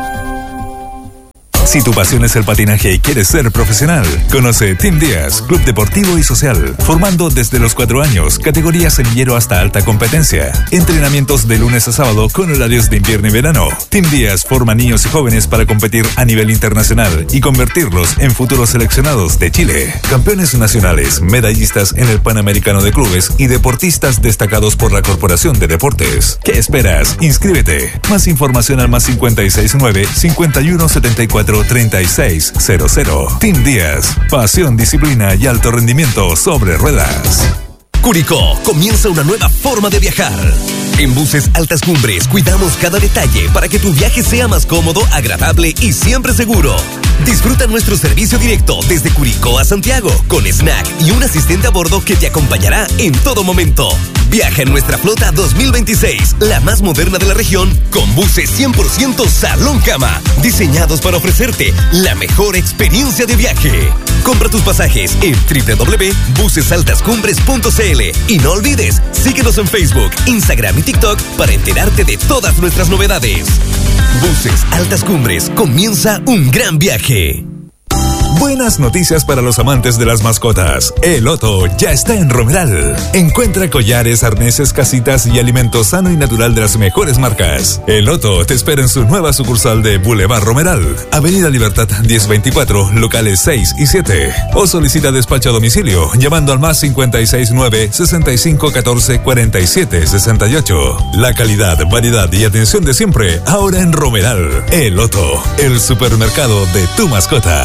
Si tu pasión es el patinaje y quieres ser profesional, conoce Team Díaz, Club Deportivo y Social, formando desde los cuatro años, categoría semillero hasta alta competencia. Entrenamientos de lunes a sábado con horarios de invierno y verano. Team Díaz forma niños y jóvenes para competir a nivel internacional y convertirlos en futuros seleccionados de Chile. Campeones nacionales, medallistas en el Panamericano de Clubes y deportistas destacados por la Corporación de Deportes. ¿Qué esperas? Inscríbete. Más información al más cincuenta y seis nueve, cincuenta y uno setenta y cuatro treinta y seis cero cero. Team Díaz, pasión, disciplina y alto rendimiento sobre ruedas. Curicó, comienza una nueva forma de viajar. En Buses Altas Cumbres cuidamos cada detalle para que tu viaje sea más cómodo, agradable y siempre seguro. Disfruta nuestro servicio directo desde Curicó a Santiago, con snack y un asistente a bordo que te acompañará en todo momento. Viaja en nuestra flota dos mil veintiséis, la más moderna de la región, con buses cien por ciento salón cama, diseñados para ofrecerte la mejor experiencia de viaje. Compra tus pasajes en doble u doble u doble u punto buses altas cumbres punto c l y no olvides, síguenos en Facebook, Instagram y TikTok para enterarte de todas nuestras novedades. Buses Altas Cumbres, comienza un gran viaje. Buenas noticias para los amantes de las mascotas. El Otto ya está en Romeral. Encuentra collares, arneses, casitas y alimento sano y natural de las mejores marcas. El Otto te espera en su nueva sucursal de Boulevard Romeral, Avenida Libertad diez veinticuatro, locales seis y siete. O solicita despacho a domicilio llamando al más cincuenta y seis nueve, sesenta y cinco catorce, cuarenta y siete sesenta y ocho. La calidad, variedad y atención de siempre, ahora en Romeral. El Otto, el supermercado de tu mascota.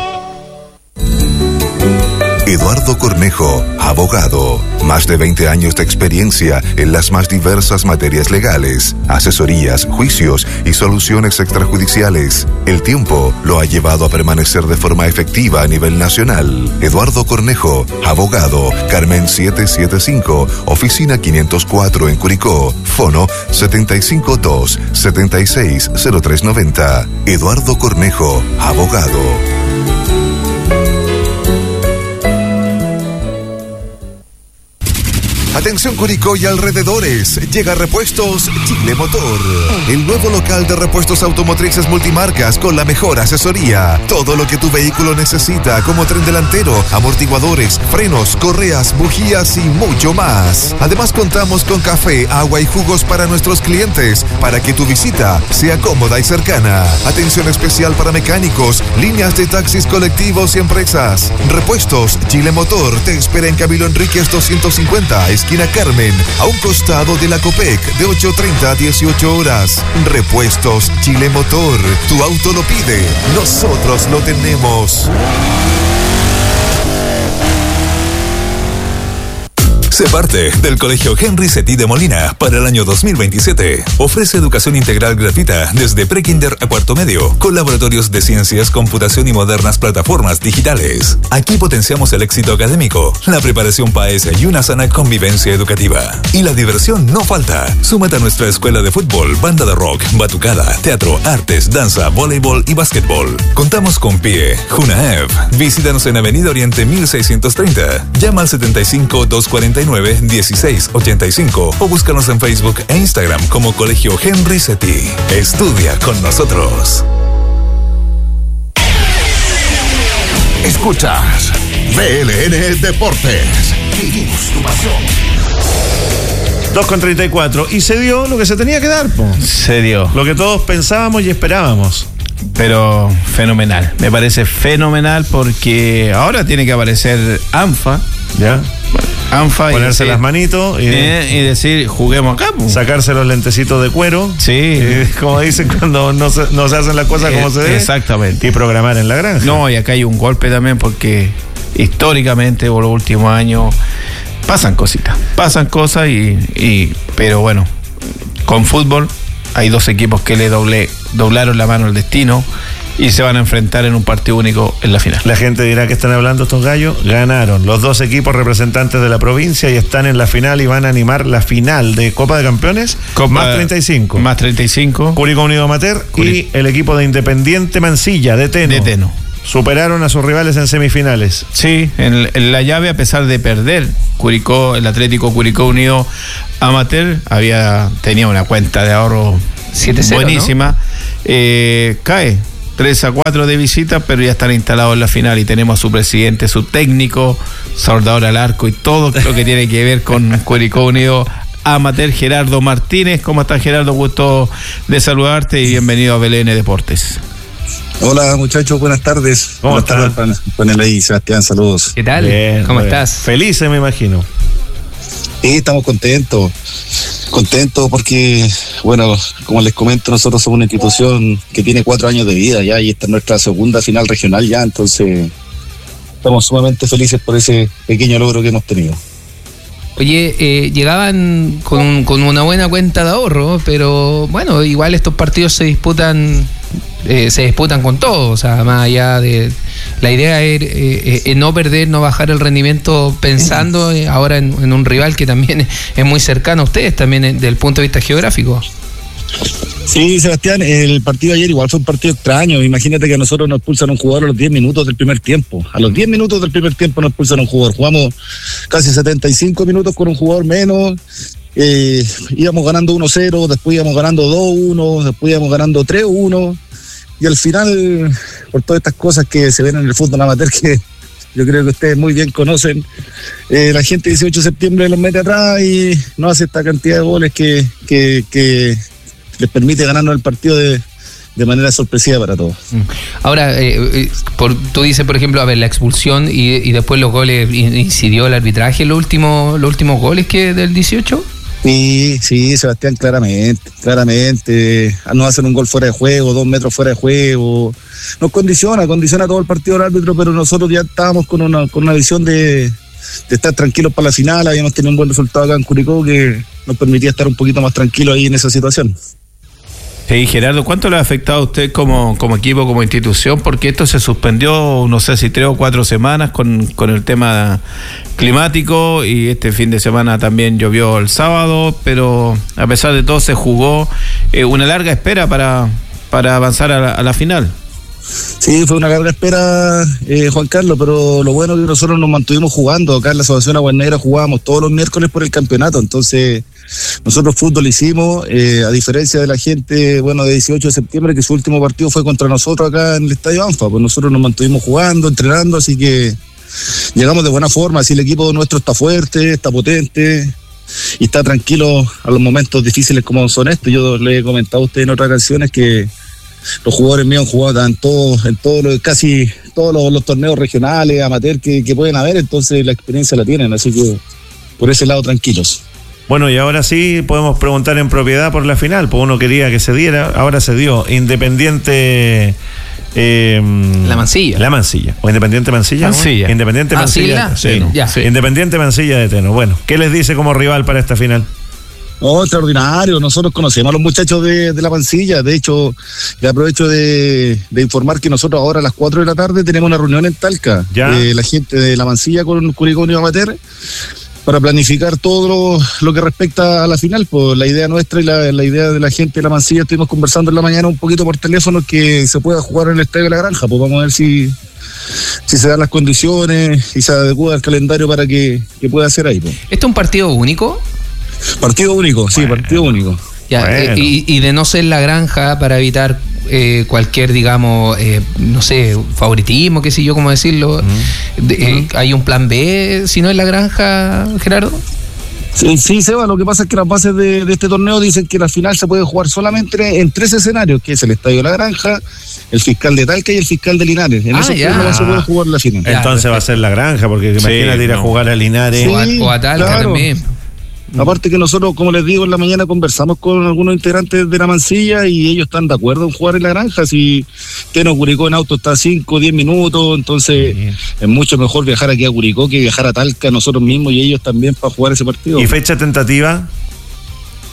Eduardo Cornejo, abogado. Más de veinte años de experiencia en las más diversas materias legales, asesorías, juicios y soluciones extrajudiciales. El tiempo lo ha llevado a permanecer de forma efectiva a nivel nacional. Eduardo Cornejo, abogado. Carmen setecientos setenta y cinco, oficina quinientos cuatro en Curicó. Fono setenta y cinco dos, setenta y seis cero tres noventa. Eduardo Cornejo, abogado. Atención Curicó y alrededores, llega Repuestos Chile Motor, el nuevo local de repuestos automotrices multimarcas con la mejor asesoría. Todo lo que tu vehículo necesita, como tren delantero, amortiguadores, frenos, correas, bujías y mucho más. Además contamos con café, agua y jugos para nuestros clientes, para que tu visita sea cómoda y cercana. Atención especial para mecánicos, líneas de taxis colectivos y empresas. Repuestos Chile Motor te espera en Camilo Enríquez doscientos cincuenta, esquina Carmen, a un costado de la Copec, de ocho treinta a dieciocho horas. Repuestos Chile Motor, tu auto lo pide, nosotros lo tenemos. Sé parte del Colegio Henry Setí de Molina para el año dos mil veintisiete. Ofrece educación integral gratuita desde prekinder a cuarto medio, con laboratorios de ciencias, computación y modernas plataformas digitales. Aquí potenciamos el éxito académico, la preparación P A E S y una sana convivencia educativa. Y la diversión no falta. Súmate a nuestra escuela de fútbol, banda de rock, batucada, teatro, artes, danza, voleibol y básquetbol. Contamos con P I E, Junaev. Visítanos en Avenida Oriente mil seiscientos treinta. Llama al setenta y cinco, doscientos cuarenta y nueve, dieciséis ochenta y cinco o búscanos en Facebook e Instagram como Colegio Henry Setí. Estudia con nosotros. Escuchas B L N Deportes. Vivimos tu pasión. dos con treinta y cuatro. Y se dio lo que se tenía que dar, po. Se dio. Lo que todos pensábamos y esperábamos. Pero fenomenal. Me parece fenomenal porque ahora tiene que aparecer ANFA. ¿Ya? ANFA ponerse y decir, las manitos y, eh, y decir, juguemos acá. Po. Sacarse los lentecitos de cuero. Sí. Y, como dicen cuando no se, no se hacen las cosas como eh, se debe. Exactamente. Y programar en la granja. No, y acá hay un golpe también porque históricamente por los últimos años pasan cositas. Pasan cosas y, y pero bueno, con fútbol hay dos equipos que le doble, doblaron la mano al destino y se van a enfrentar en un partido único en la final. La gente dirá que están hablando estos gallos. Ganaron los dos equipos representantes de la provincia y están en la final y van a animar la final de Copa de Campeones. Copa, más treinta y cinco. Más treinta y cinco. Curicó Unido Amateur Curi- y el equipo de Independiente Mansilla de Teno. De Teno. Superaron a sus rivales en semifinales. Sí, en, en la llave, a pesar de perder, Curicó, el Atlético Curicó Unido Amateur había tenía una cuenta de ahorro siete cero, buenísima. ¿No? Eh, cae tres a cuatro de visita, pero ya están instalados en la final y tenemos a su presidente, su técnico, soldador al arco y todo lo que tiene que ver con Curicó Unido Amateur, Gerardo Martínez. ¿Cómo estás, Gerardo? Gusto de saludarte y bienvenido a B L N Deportes. Hola muchachos, buenas tardes. ¿Cómo buenas están? tardes, Panel ahí, Sebastián, saludos. ¿Qué tal? Bien, ¿Cómo bien. estás? Felices, me imagino. Sí, estamos contentos, contentos porque, bueno, como les comento, nosotros somos una institución que tiene cuatro años de vida ya y esta es nuestra segunda final regional ya, entonces estamos sumamente felices por ese pequeño logro que hemos tenido. Oye, eh, llegaban con, con una buena cuenta de ahorro, pero bueno, igual estos partidos se disputan eh, se disputan con todo, o sea, más allá de... La idea es eh, eh, no perder, no bajar el rendimiento pensando eh, ahora en, en un rival que también es muy cercano a ustedes, también eh, desde el punto de vista geográfico. Sí, Sebastián, el partido de ayer igual fue un partido extraño. Imagínate que a nosotros nos expulsan un jugador a los diez minutos del primer tiempo. A los diez minutos del primer tiempo nos expulsan un jugador. Jugamos casi setenta y cinco minutos con un jugador menos. Eh, íbamos ganando uno cero, después íbamos ganando dos uno, después íbamos ganando tres uno. Y al final, por todas estas cosas que se ven en el fútbol amateur, que yo creo que ustedes muy bien conocen, eh, la gente dieciocho de septiembre los mete atrás y no hace esta cantidad de goles que... que, que les permite ganarnos el partido de, de manera sorpresiva para todos. Ahora, eh, por, tú dices, por ejemplo, a ver, la expulsión y, y después los goles, ¿incidió el arbitraje en los últimos, los últimos goles que del dieciocho? Sí, sí, Sebastián, claramente, claramente. Nos hacen un gol fuera de juego, dos metros fuera de juego. Nos condiciona, condiciona todo el partido del árbitro, pero nosotros ya estábamos con una, con una visión de, de estar tranquilos para la final. Habíamos tenido un buen resultado acá en Curicó que nos permitía estar un poquito más tranquilos ahí en esa situación. Sí, Gerardo, ¿cuánto le ha afectado a usted como, como equipo, como institución? Porque esto se suspendió, no sé si tres o cuatro semanas con, con el tema climático y este fin de semana también llovió el sábado, pero a pesar de todo se jugó eh, una larga espera para, para avanzar a la, a la final. Sí, fue una larga espera, eh, Juan Carlos, pero lo bueno es que nosotros nos mantuvimos jugando. Acá en la Asociación Aguas Negras jugábamos todos los miércoles por el campeonato, entonces nosotros fútbol hicimos, eh, a diferencia de la gente, bueno, de dieciocho de septiembre, que su último partido fue contra nosotros acá en el Estadio Anfa, pues nosotros nos mantuvimos jugando, entrenando, así que llegamos de buena forma. Así el equipo nuestro está fuerte, está potente y está tranquilo a los momentos difíciles como son estos. Yo le he comentado a usted en otras canciones que los jugadores míos han jugado en todos, en todos los, casi todos los, los torneos regionales, amateur que, que pueden haber, entonces la experiencia la tienen, así que por ese lado tranquilos. Bueno, y ahora sí podemos preguntar en propiedad por la final, pues uno quería que se diera, ahora se dio. Independiente... Eh, la Mansilla. La Mansilla. ¿O Independiente Mansilla? Mansilla. ¿No? Independiente ah, Mansilla. ¿sí, de ya, sí. Independiente Mansilla de Teno. Bueno, ¿qué les dice como rival para esta final? Oh, extraordinario, nosotros conocemos a los muchachos de, de la Mansilla, de hecho, le aprovecho de, de informar que nosotros ahora a las cuatro de la tarde tenemos una reunión en Talca, eh, la gente de la Mansilla con Curicó Unido Amateur, para planificar todo lo, lo que respecta a la final. Pues la idea nuestra y la, la idea de la gente de la Mansilla, estuvimos conversando en la mañana un poquito por teléfono que se pueda jugar en el Estadio de la Granja, pues vamos a ver si, si se dan las condiciones y se adecua el calendario para que, que pueda ser ahí. Pues. ¿Esto es un partido único? Partido único, sí, bueno. partido único. Ya, bueno. eh, y, y de no ser la Granja, para evitar eh, cualquier, digamos, eh, no sé, favoritismo, qué sé yo, cómo decirlo, uh-huh. de, eh, uh-huh. ¿hay un plan B si no es la Granja, Gerardo? Sí, sí, Seba, lo que pasa es que las bases de, de este torneo dicen que la final se puede jugar solamente en tres escenarios, que es el Estadio de la Granja, el fiscal de Talca y el fiscal de Linares. En ah, esos tres no se puede jugar la final. Entonces ya, va a ser la Granja, porque sí, imagínate ir a jugar a Linares sí, o, a, o a Talca claro. también. Aparte que nosotros, como les digo, en la mañana conversamos con algunos integrantes de la Mansilla y ellos están de acuerdo en jugar en la Granja. Si Teno Curicó en auto está cinco o diez minutos, entonces sí. es mucho mejor viajar aquí a Curicó que viajar a Talca nosotros mismos y ellos también para jugar ese partido. ¿Y fecha tentativa?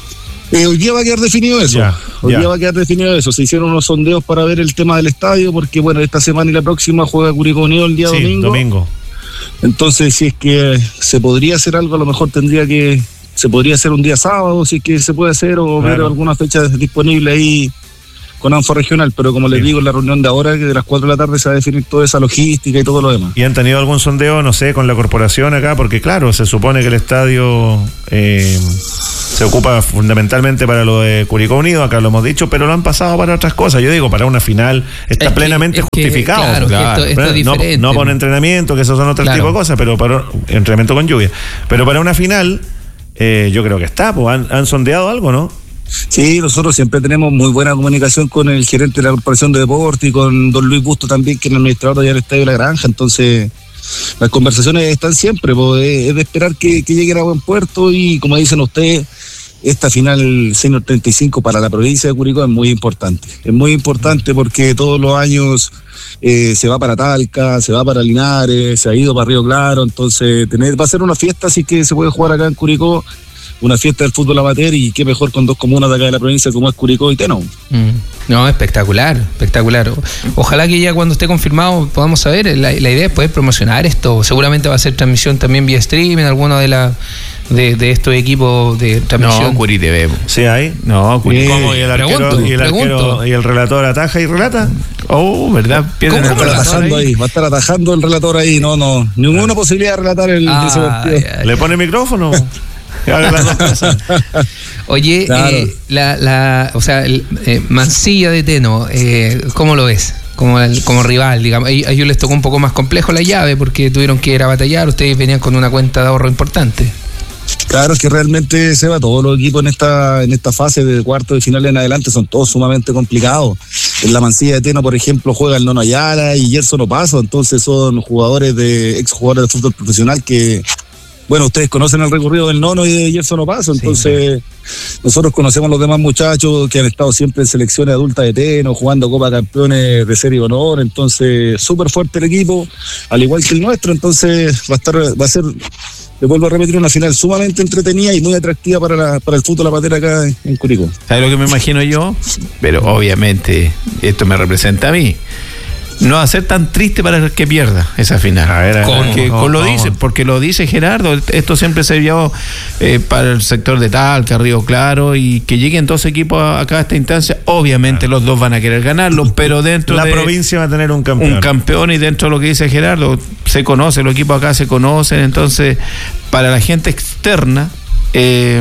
Eh, hoy día va a quedar definido eso. Ya, hoy ya. día va a quedar definido eso. Se hicieron unos sondeos para ver el tema del estadio, porque bueno, esta semana y la próxima juega Curicó Unido el día Sí, domingo. domingo. Entonces, si es que se podría hacer algo, a lo mejor tendría que, se podría hacer un día sábado, si es que se puede hacer, o Claro. ver alguna fecha disponible ahí con ANFA regional. Pero como les Sí. digo, en la reunión de ahora, que de las cuatro de la tarde se va a definir toda esa logística y todo lo demás. ¿Y han tenido algún sondeo, no sé, con la corporación acá? Porque claro, se supone que el estadio eh, se ocupa fundamentalmente para lo de Curicó Unido, acá lo hemos dicho, pero lo han pasado para otras cosas. Yo digo, para una final está Es que- plenamente es que, justificado. claro, que esto- esto es no, diferente. no para un entrenamiento, que esos son otros Claro. tipos de cosas, pero para entrenamiento con lluvia. Pero para una final, eh, yo creo que está, pues han, han sondeado algo, ¿no? Sí, nosotros siempre tenemos muy buena comunicación con el gerente de la Corporación de Deporte y con don Luis Busto también, que es el administrador allá del Estadio de la Granja. Entonces, las conversaciones están siempre, pues, es de esperar que, que lleguen a buen puerto y, como dicen ustedes, esta final Senior treinta y cinco para la provincia de Curicó es muy importante. Es muy importante porque todos los años eh, se va para Talca, se va para Linares, se ha ido para Río Claro. Entonces, tener, va a ser una fiesta, así que se puede jugar acá en Curicó. Una fiesta del fútbol amateur, y qué mejor con dos comunas de acá de la provincia como es Curicó y Teno. Mm. No, espectacular, espectacular. Ojalá que ya cuando esté confirmado podamos saber. La, la idea es poder promocionar esto. Seguramente va a ser transmisión también vía stream en alguno de la de, de estos equipos de transmisión. No, Curi T V. Sí, hay. No, Curi. Eh, ¿Cómo? ¿Y el arquero, pregunto, y el arquero pregunto. y el relator ataja y relata? Oh, ¿verdad? Pierden ¿Cómo el Va a estar relator atajando ahí? ahí, va a estar atajando el relator ahí. No, no, ninguna posibilidad de relatar el Ah, ese partido. ya, ya. ¿Le pone micrófono? Haga las dos cosas. Oye, Claro. eh, la, la, o sea, el, eh, Mansilla de Teno, eh, ¿cómo lo ves? Como, el- como rival, digamos. A ellos a ellos les tocó un poco más complejo la llave porque tuvieron que ir a batallar. Ustedes venían con una cuenta de ahorro importante. Claro, es que realmente se va, todos los equipos en esta en esta fase de cuarto de final en adelante son todos sumamente complicados. En la Mansilla de Teno, por ejemplo, juega el Nono Ayala y Gerson Opaso, entonces son jugadores de exjugadores de fútbol profesional que, bueno, ustedes conocen el recorrido del Nono y de Gerson Opaso, entonces nosotros conocemos a los demás muchachos que han estado siempre en selecciones adultas de Teno, jugando Copa Campeones de Serie de Honor, entonces súper fuerte el equipo, al igual que el nuestro, entonces va a estar, va a ser, le vuelvo a repetir, una final sumamente entretenida y muy atractiva para, la, para el fútbol amateur acá en, en Curicó. ¿Sabes lo que me imagino yo? Pero obviamente esto me representa a mí. No va a ser tan triste para el que pierda esa final. A ver, a ver, porque, ¿cómo? con lo ¿Cómo? dice, porque lo dice Gerardo, esto siempre se vio eh, para el sector de Talca, Río Claro, y que lleguen dos equipos a- acá a esta instancia, obviamente los dos van a querer ganarlo, pero dentro La de provincia va a tener un campeón. un campeón, y dentro de lo que dice Gerardo, se conoce, los equipos acá se conocen, entonces para la gente externa eh,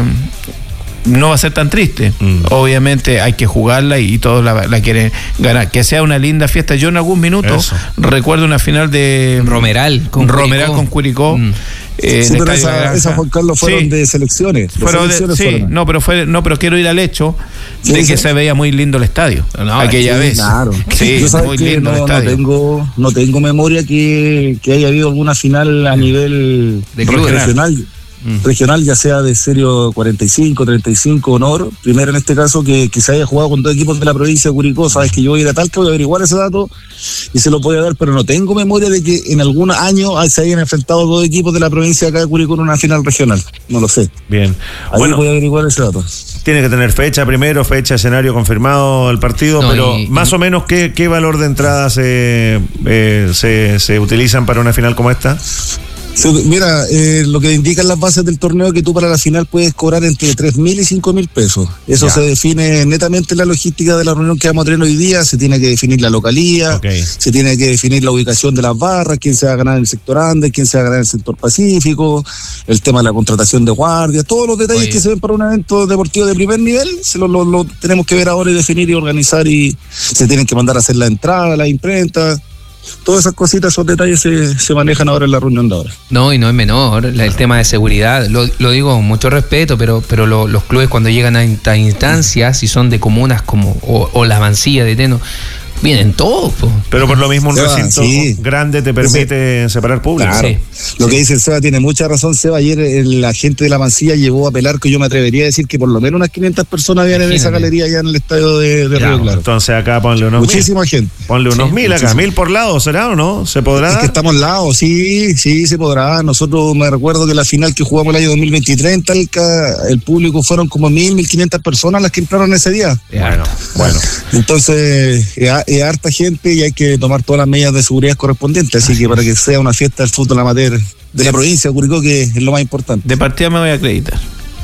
no va a ser tan triste. Mm. Obviamente hay que jugarla y, y todos la, la quieren ganar. Que sea una linda fiesta. Yo en algún minuto Eso. recuerdo una final de Romeral con Romeral Curicó. con Curicó. Mm. eh, Sí, en pero Estadio de la esa, Granja. esa, Juan Carlos, fueron Sí. de selecciones. de Fueron de- selecciones sí, fueron. no, pero fue, no, pero quiero ir al hecho Sí, de sí. que se veía muy lindo el estadio No, aquella Sí, vez. Claro. Sí, Yo sabes muy que lindo el no, no estadio. tengo, no tengo memoria que, que haya habido alguna final a nivel De club. regional. Regional, ya sea de serio cuarenta y cinco, treinta y cinco, honor. Primero en este caso que, que se haya jugado con dos equipos de la provincia de Curicó. Sabes que yo voy a ir a Talca, voy a averiguar ese dato y se lo voy a dar, pero no tengo memoria de que en algún año se hayan enfrentado dos equipos de la provincia de acá de Curicó en una final regional. No lo sé. Bien. Ahí Bueno, voy a averiguar ese dato. tiene que tener fecha primero, fecha, escenario confirmado el partido, No, pero y- más y- o menos, ¿qué, qué valor de entrada se, eh, se, se utilizan para una final como esta? Sí, mira, eh, lo que indican las bases del torneo es que tú para la final puedes cobrar entre tres mil y cinco mil pesos. Eso Ya. se define netamente en la logística de la reunión que vamos a tener hoy día. Se tiene que definir la localía, Ok. se tiene que definir la ubicación de las barras, quién se va a ganar en el sector Andes, quién se va a ganar en el sector Pacífico, el tema de la contratación de guardias, todos los detalles Oye. que se ven para un evento deportivo de primer nivel, se lo, lo- lo tenemos que ver ahora y definir y organizar, y se tienen que mandar a hacer la entrada, la imprenta. Todas esas cositas, esos detalles se, se manejan ahora en la reunión de ahora. No, y no es menor la- el tema de seguridad. Lo, lo digo con mucho respeto, pero, pero lo- los clubes cuando llegan a estas instancias, si son de comunas como o, o la Mansilla de Teno, Vienen todos, po. Pero por lo mismo un Seba, recinto sí. grande te permite Ese, separar público. Claro. Sí. Lo que dice el Seba tiene mucha razón, Seba. Ayer el, la gente de la Mansilla llevó a pelar, que yo me atrevería a decir que por lo menos unas quinientas personas habían en esa galería allá en el estadio de, de Ya, Río Claro. Entonces acá ponle unos Muchísima mil. gente. Ponle unos Sí, mil acá, muchísimo. mil por lado, ¿será o no? ¿Se podrá Es dar? que estamos al lado, sí, sí, se podrá. Nosotros me recuerdo que la final que jugamos el año dos mil veintitrés en Talca, el público fueron como mil, mil quinientas personas las que entraron ese día. Bueno, bueno. Entonces, es, es harta gente y hay que tomar todas las medidas de seguridad correspondientes. Así que para que sea una fiesta del fútbol amateur de la provincia de Curicó, que es lo más importante. De partida me voy a acreditar.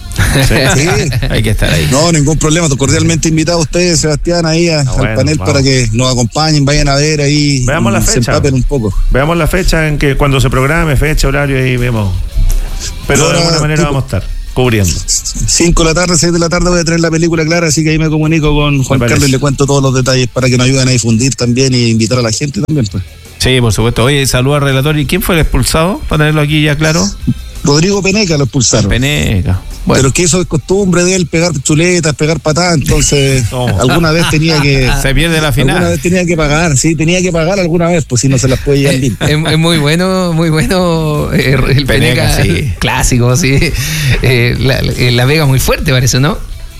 Sí. Hay que estar ahí. No, ningún problema. Cordialmente invitado a ustedes, Sebastián, ahí a- Ah, al bueno, panel vamos. para que nos acompañen, vayan a ver ahí. Veamos y la se fecha. empapen un poco. Veamos la fecha en que cuando se programe, fecha, horario, y vemos. Pero de Ahora, alguna manera tipo- vamos a estar cubriendo. cinco de la tarde, seis de la tarde voy a tener la película clara, así que ahí me comunico con Juan Me parece. Carlos y le cuento todos los detalles para que nos ayuden a difundir también y invitar a la gente también, pues. Sí, por supuesto. Oye, saludo al relator. ¿Y quién fue el expulsado? Para tenerlo aquí ya claro. Rodrigo Peneca lo expulsaron. Peneca. Bueno, Pero es que eso es costumbre de él, pegar chuletas, pegar patadas, entonces ¿Cómo? alguna vez tenía que... se pierde la Alguna final. vez tenía que pagar, sí, tenía que pagar alguna vez, pues si no se las puede llevar Eh, limpio. es, es muy bueno, muy bueno eh, el Peneca, Peneca, sí. clásico, sí. Eh, la, la Vega muy fuerte parece, ¿no?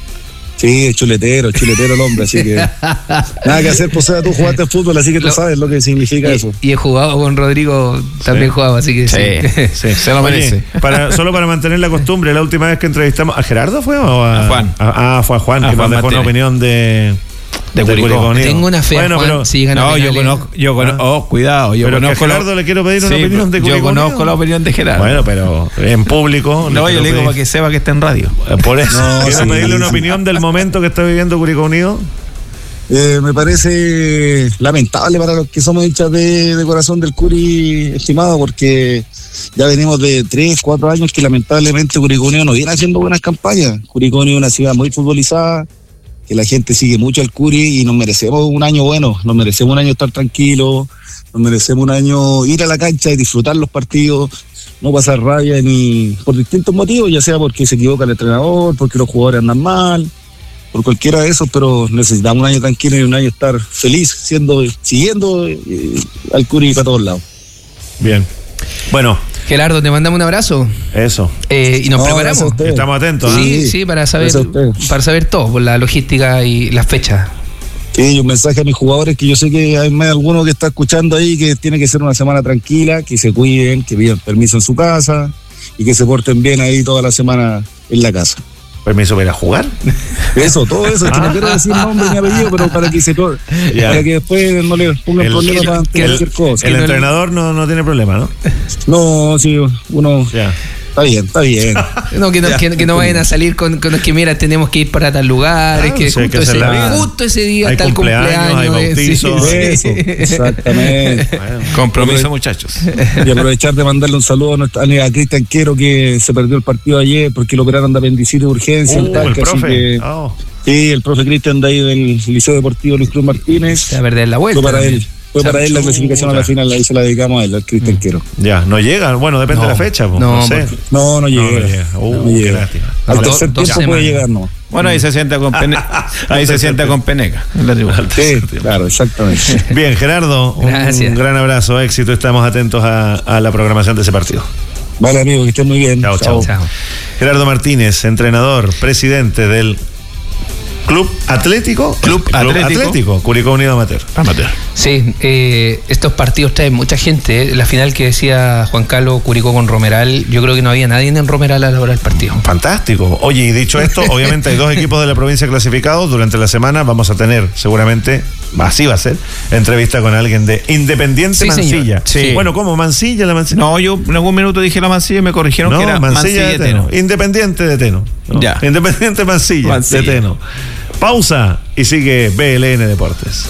Sí, es chuletero, chuletero el hombre, así que nada que hacer, pues sea tú jugaste fútbol, así que tú Lo- sabes lo que significa eso. Y, y he jugado con Rodrigo, también Sí. jugaba, así que sí. Sí, sí, se lo merece. Oye, para, solo para mantener la costumbre, la última vez que entrevistamos a Gerardo fue o a, A Juan. A- ah, fue a Juan, A que Juan nos dejó una Martínez. opinión de, De Curicó. Unido. Tengo una fe, Bueno, Juan, pero, si gana No, yo penales. conozco, yo conozco, oh, cuidado, yo pero que a conozco la- Gerardo le quiero pedir una Sí, opinión de yo Curicó conozco Unido. la opinión de Gerardo. Bueno, pero en público. no, yo quiero le digo pedir- para que sepa que está en radio. Eh, Por eso, No, quiero sí, pedirle una sí. opinión del momento que está viviendo Curicó Unido. Eh, me parece lamentable para los que somos hinchas de, de corazón del Curi, estimado, porque ya venimos de tres, cuatro años que lamentablemente Curicó Unido no viene haciendo buenas campañas. Curicó Unido es una ciudad muy futbolizada, que la gente sigue mucho al Curi y nos merecemos un año bueno, nos merecemos un año estar tranquilos, nos merecemos un año ir a la cancha y disfrutar los partidos, no pasar rabia ni por distintos motivos, ya sea porque se equivoca el entrenador, porque los jugadores andan mal, por cualquiera de esos, pero necesitamos un año tranquilo y un año estar feliz, siendo, siguiendo eh, al Curi para todos lados. Bien. Bueno, Gerardo, te mandamos un abrazo eso. eh, y nos No, preparamos. gracias a ustedes. Estamos atentos. ¿ah? Sí, sí, para saber, Gracias a ustedes. para saber todo, por la logística y las fechas. Sí, un mensaje a mis jugadores que yo sé que hay más de alguno que está escuchando ahí que tiene que ser una semana tranquila, que se cuiden, que pidan permiso en su casa y que se porten bien ahí toda la semana en la casa. ¿Permiso para ir a jugar? Eso, todo eso, es que no quiero decir nombre ni apellido, pero para que se to- Ya. para que después no le pongan El- problemas el- para el- cualquier cosa. El entrenador no, no tiene problema, ¿no? No, sí, uno Ya. está bien, está bien. No, que no, que, que no vayan a salir con, con los que mira, tenemos que ir para tal lugar, es Claro, que, sí, hay que justo, hacer ese, la vida. justo ese día Hay está el cumpleaños, cumpleaños. hay eh, sí, bautizos. sí. Eso, exactamente. Bueno. Compromiso, muchachos. Y aprovechar de mandarle un saludo a, nuestra, a Cristian Quero, que se perdió el partido ayer porque lo operaron de apendicitis de urgencia. en Uh, el Talca, así profe. que- Oh. sí, el profe Cristian de ahí del Liceo Deportivo Luis Cruz Martínez. Se va a perder la vuelta. Fue para también. él. Fue para él la clasificación a la final, ahí se la dedicamos a él, al Cristian Quero. Ya, no llega. Bueno, depende No. de la fecha. pues, No, No, sé. porque- No, no No, llega. no llega. Uh, No qué llega. lástima. Al Do- tercer dos tiempo puede semanas. llegar, no. Bueno, ahí se sienta con Peneca. Ahí se sienta con Peneca. en la tribuna. Sí, claro, exactamente. Bien, Gerardo, un Gracias. gran abrazo, éxito. Estamos atentos a, a la programación de ese partido. Vale, amigo, que estén muy bien. Chao, chao. Chao. Gerardo Martínez, entrenador, presidente del Club Atlético. Club Atlético. Curicó Unido Amateur. Amateur. Sí, eh, estos partidos traen mucha gente. eh. La final que decía Juan Carlos Curicó con Romeral, yo creo que no había nadie en Romeral a la hora del partido. Fantástico. Oye, y dicho esto, obviamente hay dos equipos de la provincia clasificados. Durante la semana vamos a tener, seguramente, así va a ser, entrevista con alguien de Independiente Sí, señor. Mansilla. Sí. Bueno, ¿cómo? ¿Mansilla? La Mansilla. No, yo en algún minuto dije la Mansilla y me corrigieron No, que era Mansilla de Teno. Teno. Independiente de Teno. ¿no? Ya. Independiente Mansilla, Mansilla. de Teno. Pausa y sigue B L N Deportes.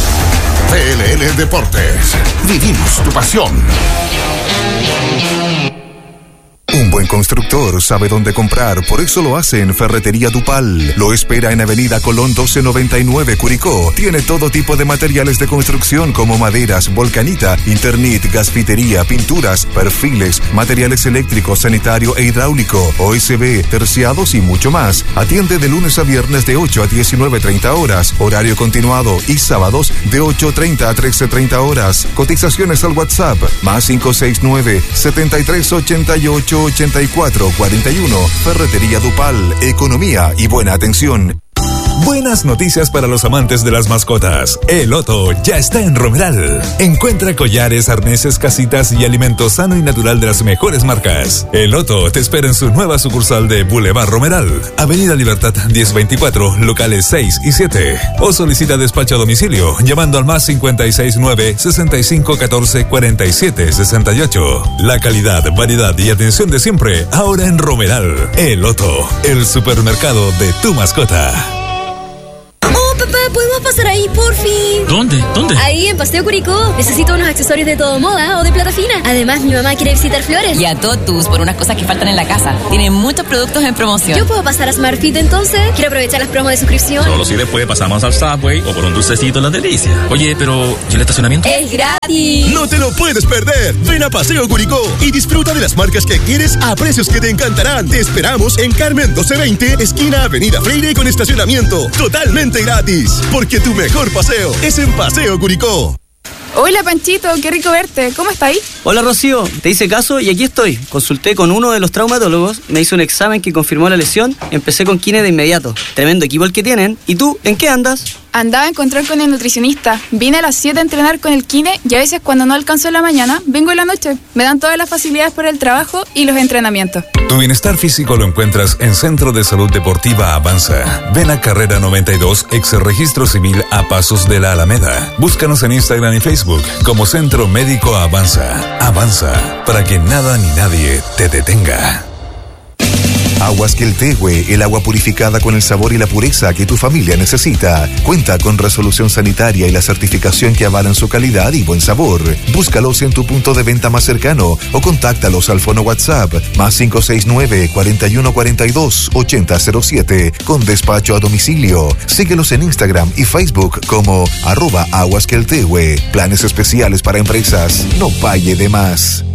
P L N Deportes. Vivimos tu pasión. Un buen constructor sabe dónde comprar, por eso lo hace en Ferretería Dupal. Lo espera en Avenida Colón doce noventa y nueve, Curicó. Tiene todo tipo de materiales de construcción como maderas, volcanita, Internit, gasfitería, pinturas, perfiles, materiales eléctricos, sanitario e hidráulico, O S B, terciados y mucho más. Atiende de lunes a viernes de ocho a diecinueve treinta horas, horario continuado, y sábados de ocho treinta a trece treinta horas. Cotizaciones al WhatsApp más cinco seis nueve, setenta y tres ochenta y ocho ochenta y cuatro cuarenta y uno. Ferretería Dupal, economía y buena atención. Buenas noticias para los amantes de las mascotas. El Otto ya está en Romeral. Encuentra collares, arneses, casitas y alimento sano y natural de las mejores marcas. El Otto te espera en su nueva sucursal de Boulevard Romeral, Avenida Libertad diez veinticuatro, locales seis y siete. O solicita despacho a domicilio llamando al más cincuenta y seis nueve, sesenta y cinco catorce, cuarenta y siete sesenta y ocho. La calidad, variedad y atención de siempre, ahora en Romeral. El Otto, el supermercado de tu mascota. Papá, ¿podemos pasar ahí, por fin? ¿Dónde? ¿Dónde? Ahí, en Paseo Curicó. Necesito unos accesorios de todo moda o de plata fina. Además, mi mamá quiere visitar Flores. Y a Totus por unas cosas que faltan en la casa. Tienen muchos productos en promoción. ¿Yo puedo pasar a Smartfit entonces? Quiero aprovechar las promos de suscripción. Solo si después pasamos al Subway o por un dulcecito en las delicias. Oye, pero ¿y el estacionamiento? ¡Es gratis! ¡No te lo puedes perder! Ven a Paseo Curicó y disfruta de las marcas que quieres a precios que te encantarán. Te esperamos en Carmen doce veinte, esquina Avenida Freire, con estacionamiento totalmente gratis. Porque tu mejor paseo es en Paseo Curicó. Hola Panchito, qué rico verte. ¿Cómo estáis? Hola Rocío, te hice caso y aquí estoy. Consulté con uno de los traumatólogos, me hizo un examen que confirmó la lesión, empecé con kine de inmediato. Tremendo equipo el que tienen. ¿Y tú, en qué andas? Andaba a encontrar con el nutricionista. Vine a las siete a entrenar con el kine y a veces cuando no alcanzo en la mañana, vengo en la noche. Me dan todas las facilidades para el trabajo y los entrenamientos. Tu bienestar físico lo encuentras en Centro de Salud Deportiva Avanza. Ven a Carrera noventa y dos, ex Registro Civil, a pasos de la Alameda. Búscanos en Instagram y Facebook como Centro Médico Avanza. Avanza, para que nada ni nadie te detenga. Aguas Queltehue, el agua purificada con el sabor y la pureza que tu familia necesita. Cuenta con resolución sanitaria y la certificación que avalan su calidad y buen sabor. Búscalos en tu punto de venta más cercano o contáctalos al fono WhatsApp más cinco seis nueve, cuarenta y uno cuarenta y dos, ochenta cero siete con despacho a domicilio. Síguelos en Instagram y Facebook como arroba Aguas Queltehue. Planes especiales para empresas. No pague de más.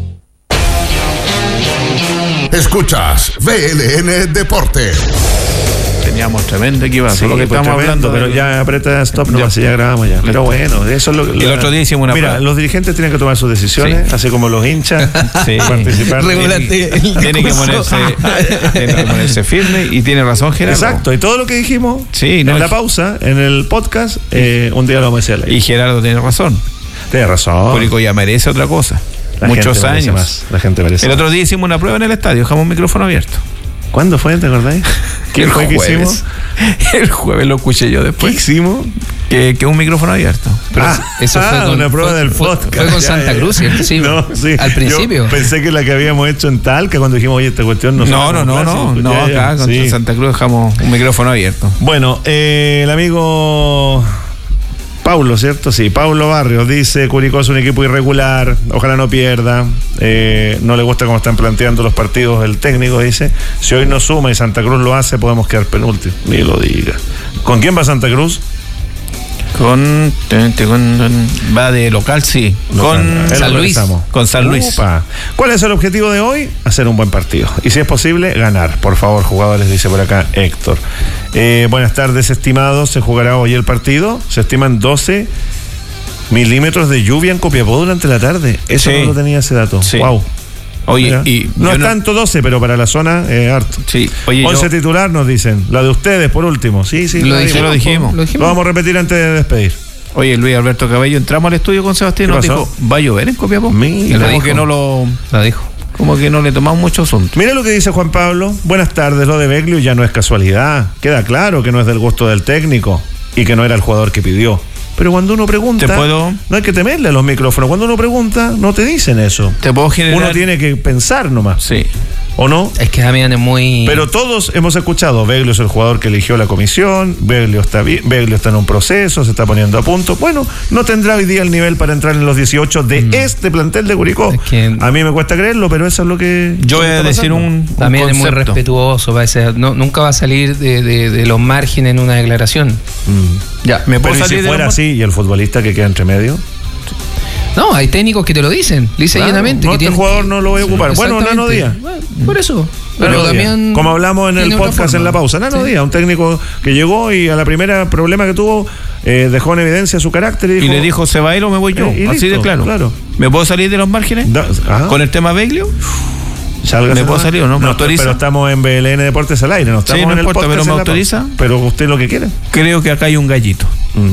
Escuchas V L N Deporte. Teníamos tremendo equipazo, sí, lo que pues estamos tremendo, hablando. pero ya aprieta stop, no más, ya grabamos ya. Pero bueno, eso es lo que. El otro día hicimos una Mira, prueba. los dirigentes tienen que tomar sus decisiones, sí, así como los hinchas, sí, participar. Regulate, tiene que ponerse, tiene que ponerse firme y tiene razón, Gerardo. Exacto, y todo lo que dijimos sí, no, en la pausa, en el podcast, eh, un día lo vamos a decir. Y Gerardo tiene razón. Tiene razón. Curicó ya merece otra cosa. La Muchos años. Más. La gente merece. El otro día hicimos una prueba en el estadio, dejamos un micrófono abierto. ¿Cuándo fue? ¿Te acordáis? ¿Qué el fue jueves, que hicimos? El jueves lo escuché yo después. ¿Qué hicimos? Que, que un micrófono abierto. Pero ah, eso fue ah, con, una prueba fue, del podcast. Fue con ya, Santa Cruz, ¿cierto? Sí, no, sí. Al principio. Yo pensé que la que habíamos hecho en Talca, cuando dijimos, oye, esta cuestión no No, no, no, no, no, ya, acá ya, con sí. Santa Cruz dejamos un micrófono abierto. Bueno, eh, el amigo Paulo, ¿cierto? Sí, Paulo Barrios dice: Curicó es un equipo irregular, ojalá no pierda, eh, no le gusta cómo están planteando los partidos el técnico, dice. Si hoy no suma y Santa Cruz lo hace, podemos quedar penúltimo. Ni lo diga. ¿Con quién va Santa Cruz? Con, con va de local, sí. Local. Con San Luis. Con San Luis. Upa. ¿Cuál es el objetivo de hoy? Hacer un buen partido. Y si es posible, ganar. Por favor, jugadores, dice por acá Héctor. Eh, buenas tardes, estimados. Se jugará hoy el partido. Se estiman doce milímetros de lluvia en Copiapó durante la tarde. Eso sí. No lo tenía ese dato. Sí. Wow. Oye, y no es no... tanto doce, pero para la zona es eh, harto. Sí. Oye, once yo... titular nos dicen. La de ustedes, por último. Sí, sí. Lo, dijimos, lo, dijimos. lo dijimos. Lo vamos a repetir antes de despedir. Oye, Luis Alberto Cabello, entramos al estudio con Sebastián y nos dijo, ¿va a llover en Copiapó? Mira, como dijo. que no lo... La dijo. Como que no le tomamos mucho asunto. Mira lo que dice Juan Pablo. Buenas tardes, lo de Beglio ya no es casualidad. Queda claro que no es del gusto del técnico y que no era el jugador que pidió. Pero cuando uno pregunta, ¿te puedo? No hay que temerle a los micrófonos. Cuando uno pregunta, no te dicen eso. Te puedo generar... Uno tiene que pensar nomás. Sí. ¿O no? Es que Damián es muy... Pero todos hemos escuchado, Beglio es el jugador que eligió la comisión, Beglio está bien, Beglio está en un proceso, se está poniendo a punto. Bueno, no tendrá hoy día el nivel para entrar en los dieciocho de mm. este plantel de Curicó. Es que a mí me cuesta creerlo, pero eso es lo que... Yo voy a decir un, un También concepto. Es muy respetuoso, va a ser, no, nunca va a salir de, de, de los márgenes en una declaración. Mm. Ya, ¿me puedo pero salir si fuera de los... así y el futbolista que queda entre medio... No, hay técnicos que te lo dicen, lisa y claro, llanamente. No, que este tienen... jugador no lo voy a ocupar. Bueno, Nano Díaz. Bueno, por eso. Pero Pero también. Como hablamos en el podcast en la pausa, Nano sí. Díaz, un técnico que llegó y a la primera problema que tuvo, eh, dejó en evidencia su carácter. Y, dijo, y le dijo: se va a ir o me voy yo. Eh, así listo, de claro. claro. ¿Me puedo salir de los márgenes? Da, ¿Con el tema Beglio? ¿Me puedo salir o no? ¿Me no, autoriza? Pero estamos en B L N Deportes al aire, no estamos sí, no en importa, el podcast. Pero me autoriza. Pero usted lo que quiere. Creo que acá hay un gallito. Mm.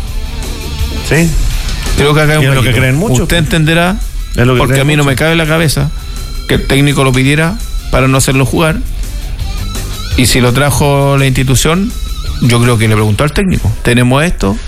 ¿Sí? Creo que acá hay un gallito. Es lo que creen mucho. Usted entenderá, es lo que porque a mí mucho. No me cabe en la cabeza que el técnico lo pidiera para no hacerlo jugar. Y si lo trajo la institución, yo creo que le preguntó al técnico: tenemos esto.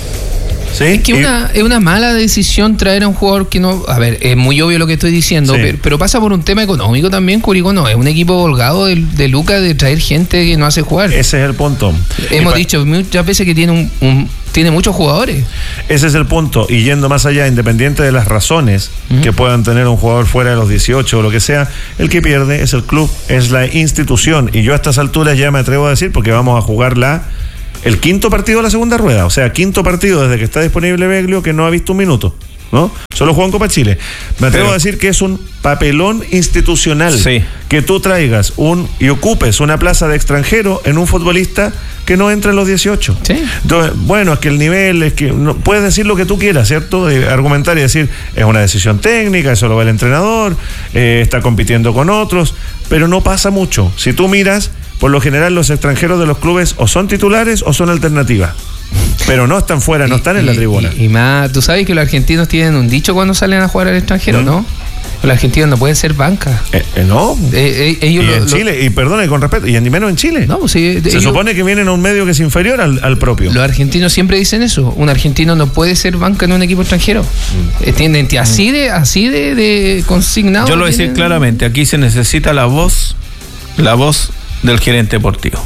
¿Sí? Es que una, es una mala decisión traer a un jugador que no... A ver, es muy obvio lo que estoy diciendo, sí. pero, pero pasa por un tema económico también. Curicó no es un equipo holgado de, de Lucas de traer gente que no hace jugar. Ese es el punto. Hemos dicho muchas veces que tiene un, un tiene muchos jugadores. Ese es el punto. Y yendo más allá, independiente de las razones uh-huh. que puedan tener un jugador fuera de los dieciocho o lo que sea, el que pierde es el club, es la institución. Y yo a estas alturas ya me atrevo a decir, porque vamos a jugar la... el quinto partido de la segunda rueda, o sea, quinto partido desde que está disponible Beglio que no ha visto un minuto, ¿no? Solo jugó en Copa Chile. Me atrevo Pero, a decir que es un papelón institucional sí. que tú traigas un y ocupes una plaza de extranjero en un futbolista que no entra en los dieciocho. Sí. Entonces, bueno, es que el nivel, es que no, puedes decir lo que tú quieras, ¿cierto? De argumentar y decir, es una decisión técnica, eso lo ve el entrenador, eh, está compitiendo con otros, pero no pasa mucho. Si tú miras, por lo general los extranjeros de los clubes o son titulares o son alternativas. Pero no están fuera, no están y, en la tribuna. Y, y más, tú sabes que los argentinos tienen un dicho cuando salen a jugar al extranjero, ¿Mm? ¿no? Los argentinos no pueden ser banca. Eh, eh, no. Eh, eh, ellos y lo, en lo... Chile, y perdone con respeto, y ni menos en Chile. No, pues, sí, Se ellos... supone que vienen a un medio que es inferior al, al propio. Los argentinos siempre dicen eso. Un argentino no puede ser banca en un equipo extranjero. Mm. Eh, tienen, así de, así de, de consignado. Yo lo voy a decir tienen... claramente. Aquí se necesita la voz, la voz del gerente deportivo.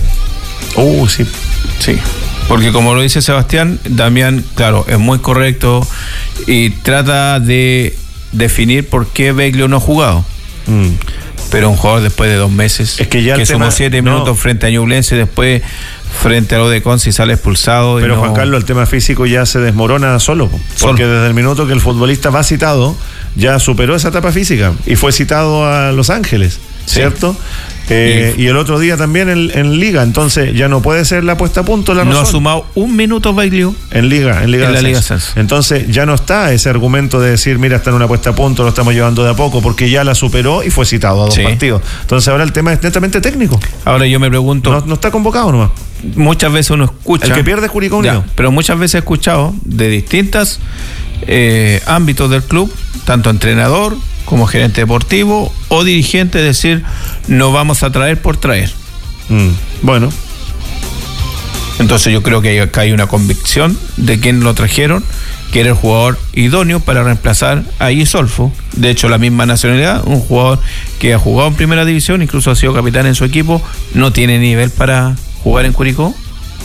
Uh, sí. Sí. Porque como lo dice Sebastián, Damián, claro, es muy correcto y trata de definir por qué Beglio no ha jugado. Mm. Pero un jugador después de dos meses, es que, ya que sumó siete no. minutos frente a Ñublense, después frente a lo de Conce y sale expulsado. Pero y no... Juan Carlos, el tema físico ya se desmorona solo, porque solo. Desde el minuto que el futbolista va citado, ya superó esa etapa física y fue citado a Los Ángeles, ¿cierto? Sí. Eh, y, y el otro día también en, en Liga, entonces ya no puede ser la puesta a punto la razón. No ha sumado un minuto Beglio en Liga, en Liga, en de la Liga Ascenso. Entonces ya no está ese argumento de decir, mira, está en una puesta a punto, lo estamos llevando de a poco, porque ya la superó y fue citado a dos sí. partidos. Entonces ahora el tema es netamente técnico. Ahora yo me pregunto, no, no está convocado nomás. Muchas veces uno escucha, el que pierde es Curicó Unido. Ya, pero muchas veces he escuchado de distintos eh, ámbitos del club, tanto entrenador como gerente deportivo o dirigente, decir, no vamos a traer por traer. Mm, bueno. Entonces yo creo que acá hay una convicción de quien lo trajeron, que era el jugador idóneo para reemplazar a Isolfo. De hecho, la misma nacionalidad, un jugador que ha jugado en primera división, incluso ha sido capitán en su equipo, no tiene nivel para jugar en Curicó.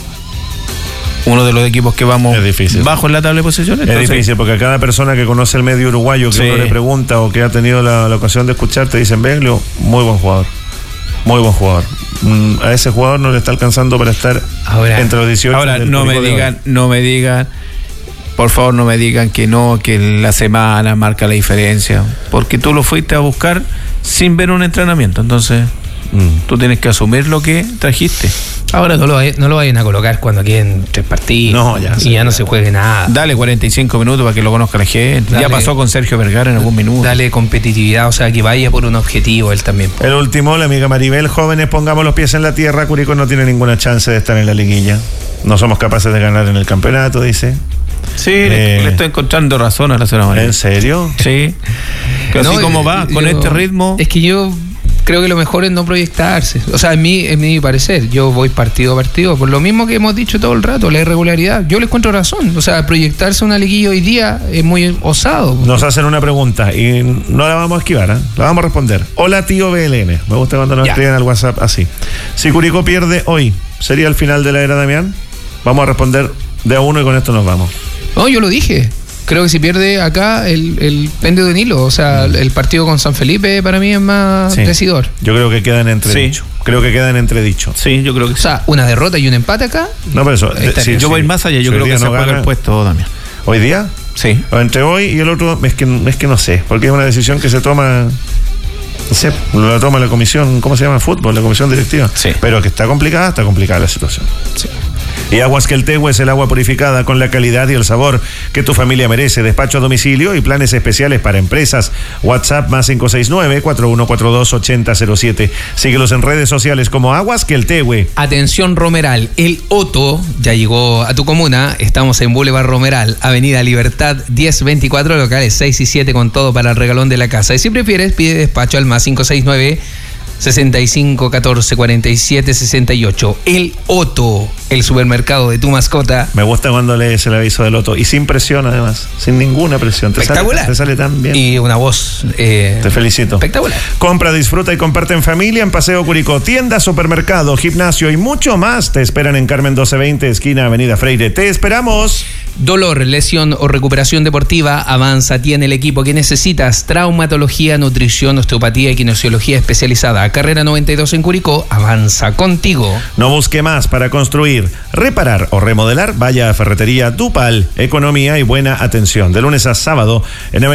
Uno de los equipos que vamos bajo en la tabla de posiciones. Es difícil, porque a cada persona que conoce el medio uruguayo, que sí. uno le pregunta o que ha tenido la, la ocasión de escuchar, te dicen, Beglio, muy buen jugador, muy buen jugador. Mm, a ese jugador no le está alcanzando para estar ahora, entre los dieciocho. Ahora, no me digan, no me digan, por favor, no me digan que no, que la semana marca la diferencia, porque tú lo fuiste a buscar sin ver un entrenamiento, entonces mm. tú tienes que asumir lo que trajiste. Ahora no lo, no lo vayan a colocar cuando queden tres partidos no, ya y ya no se juegue nada. Dale cuarenta y cinco minutos para que lo conozca la gente. Dale, ya pasó con Sergio Vergara en algún minuto. Dale competitividad, o sea, que vaya por un objetivo él también. El último, la amiga Maribel, jóvenes, pongamos los pies en la tierra. Curicó no tiene ninguna chance de estar en la liguilla. No somos capaces de ganar en el campeonato, dice. Sí, eh, le, le estoy encontrando razón a la señora Maribel. ¿En serio? Sí. Que así no, como va, yo, con este ritmo. Es que yo creo que lo mejor es no proyectarse. O sea, en mi, en mi parecer, yo voy partido a partido, por lo mismo que hemos dicho todo el rato, la irregularidad. Yo les encuentro razón. O sea, proyectarse una liguilla hoy día es muy osado. Nos hacen una pregunta y no la vamos a esquivar, ¿eh? La vamos a responder. Hola, tío B L N. Me gusta cuando nos Ya. escriben al WhatsApp así. Si Curicó pierde hoy, ¿sería el final de la era Damián? Vamos a responder de a uno y con esto nos vamos. No, yo lo dije. Creo que si pierde acá, el, el pende de un hilo. O sea, el partido con San Felipe para mí es más Sí. decidor. Yo creo que quedan entredicho. Creo que quedan entredicho. Sí, yo creo que O sea, una derrota y un empate acá. No, pero eso. Está si- bien. yo voy si- más allá, yo si creo hoy que día se no juega gana- el puesto, Damián. ¿Hoy día? Sí. O entre hoy y el otro, es que, es que no sé, porque es una decisión que se toma, no sé, lo toma la comisión, ¿cómo se llama? Fútbol, la comisión directiva. Sí. Pero que está complicada, está complicada la situación. Sí. Y Aguas Queltehue es el agua purificada con la calidad y el sabor que tu familia merece. Despacho a domicilio y planes especiales para empresas. WhatsApp más cinco seis nueve, cuatro uno cuatro dos, ocho cero cero siete. Síguelos en redes sociales como Aguas Queltehue. Atención Romeral, el Otto ya llegó a tu comuna. Estamos en Boulevard Romeral, Avenida Libertad diez veinticuatro, locales seis y siete con todo para el regalón de la casa. Y si prefieres, pide despacho al más cinco seis nueve, sesenta y cinco catorce cuarenta y siete sesenta y ocho. El Otto, el supermercado de tu mascota. Me gusta cuando lees el aviso del Loto. Y sin presión, además. Sin ninguna presión. Te Espectacular. Sale, te sale tan bien. Y una voz eh, Te felicito. espectacular. Compra, disfruta y comparte en familia en Paseo Curicó. Tienda, supermercado, gimnasio y mucho más te esperan en Carmen doce veinte, esquina Avenida Freire. Te esperamos. Dolor, lesión o recuperación deportiva, Avanza tiene el equipo que necesitas. Traumatología, nutrición, osteopatía y kinesiología especializada. Carrera noventa y dos en Curicó, Avanza contigo. No busque más para construir, reparar o remodelar. Vaya a Ferretería Dupal. Economía y buena atención. De lunes a sábado en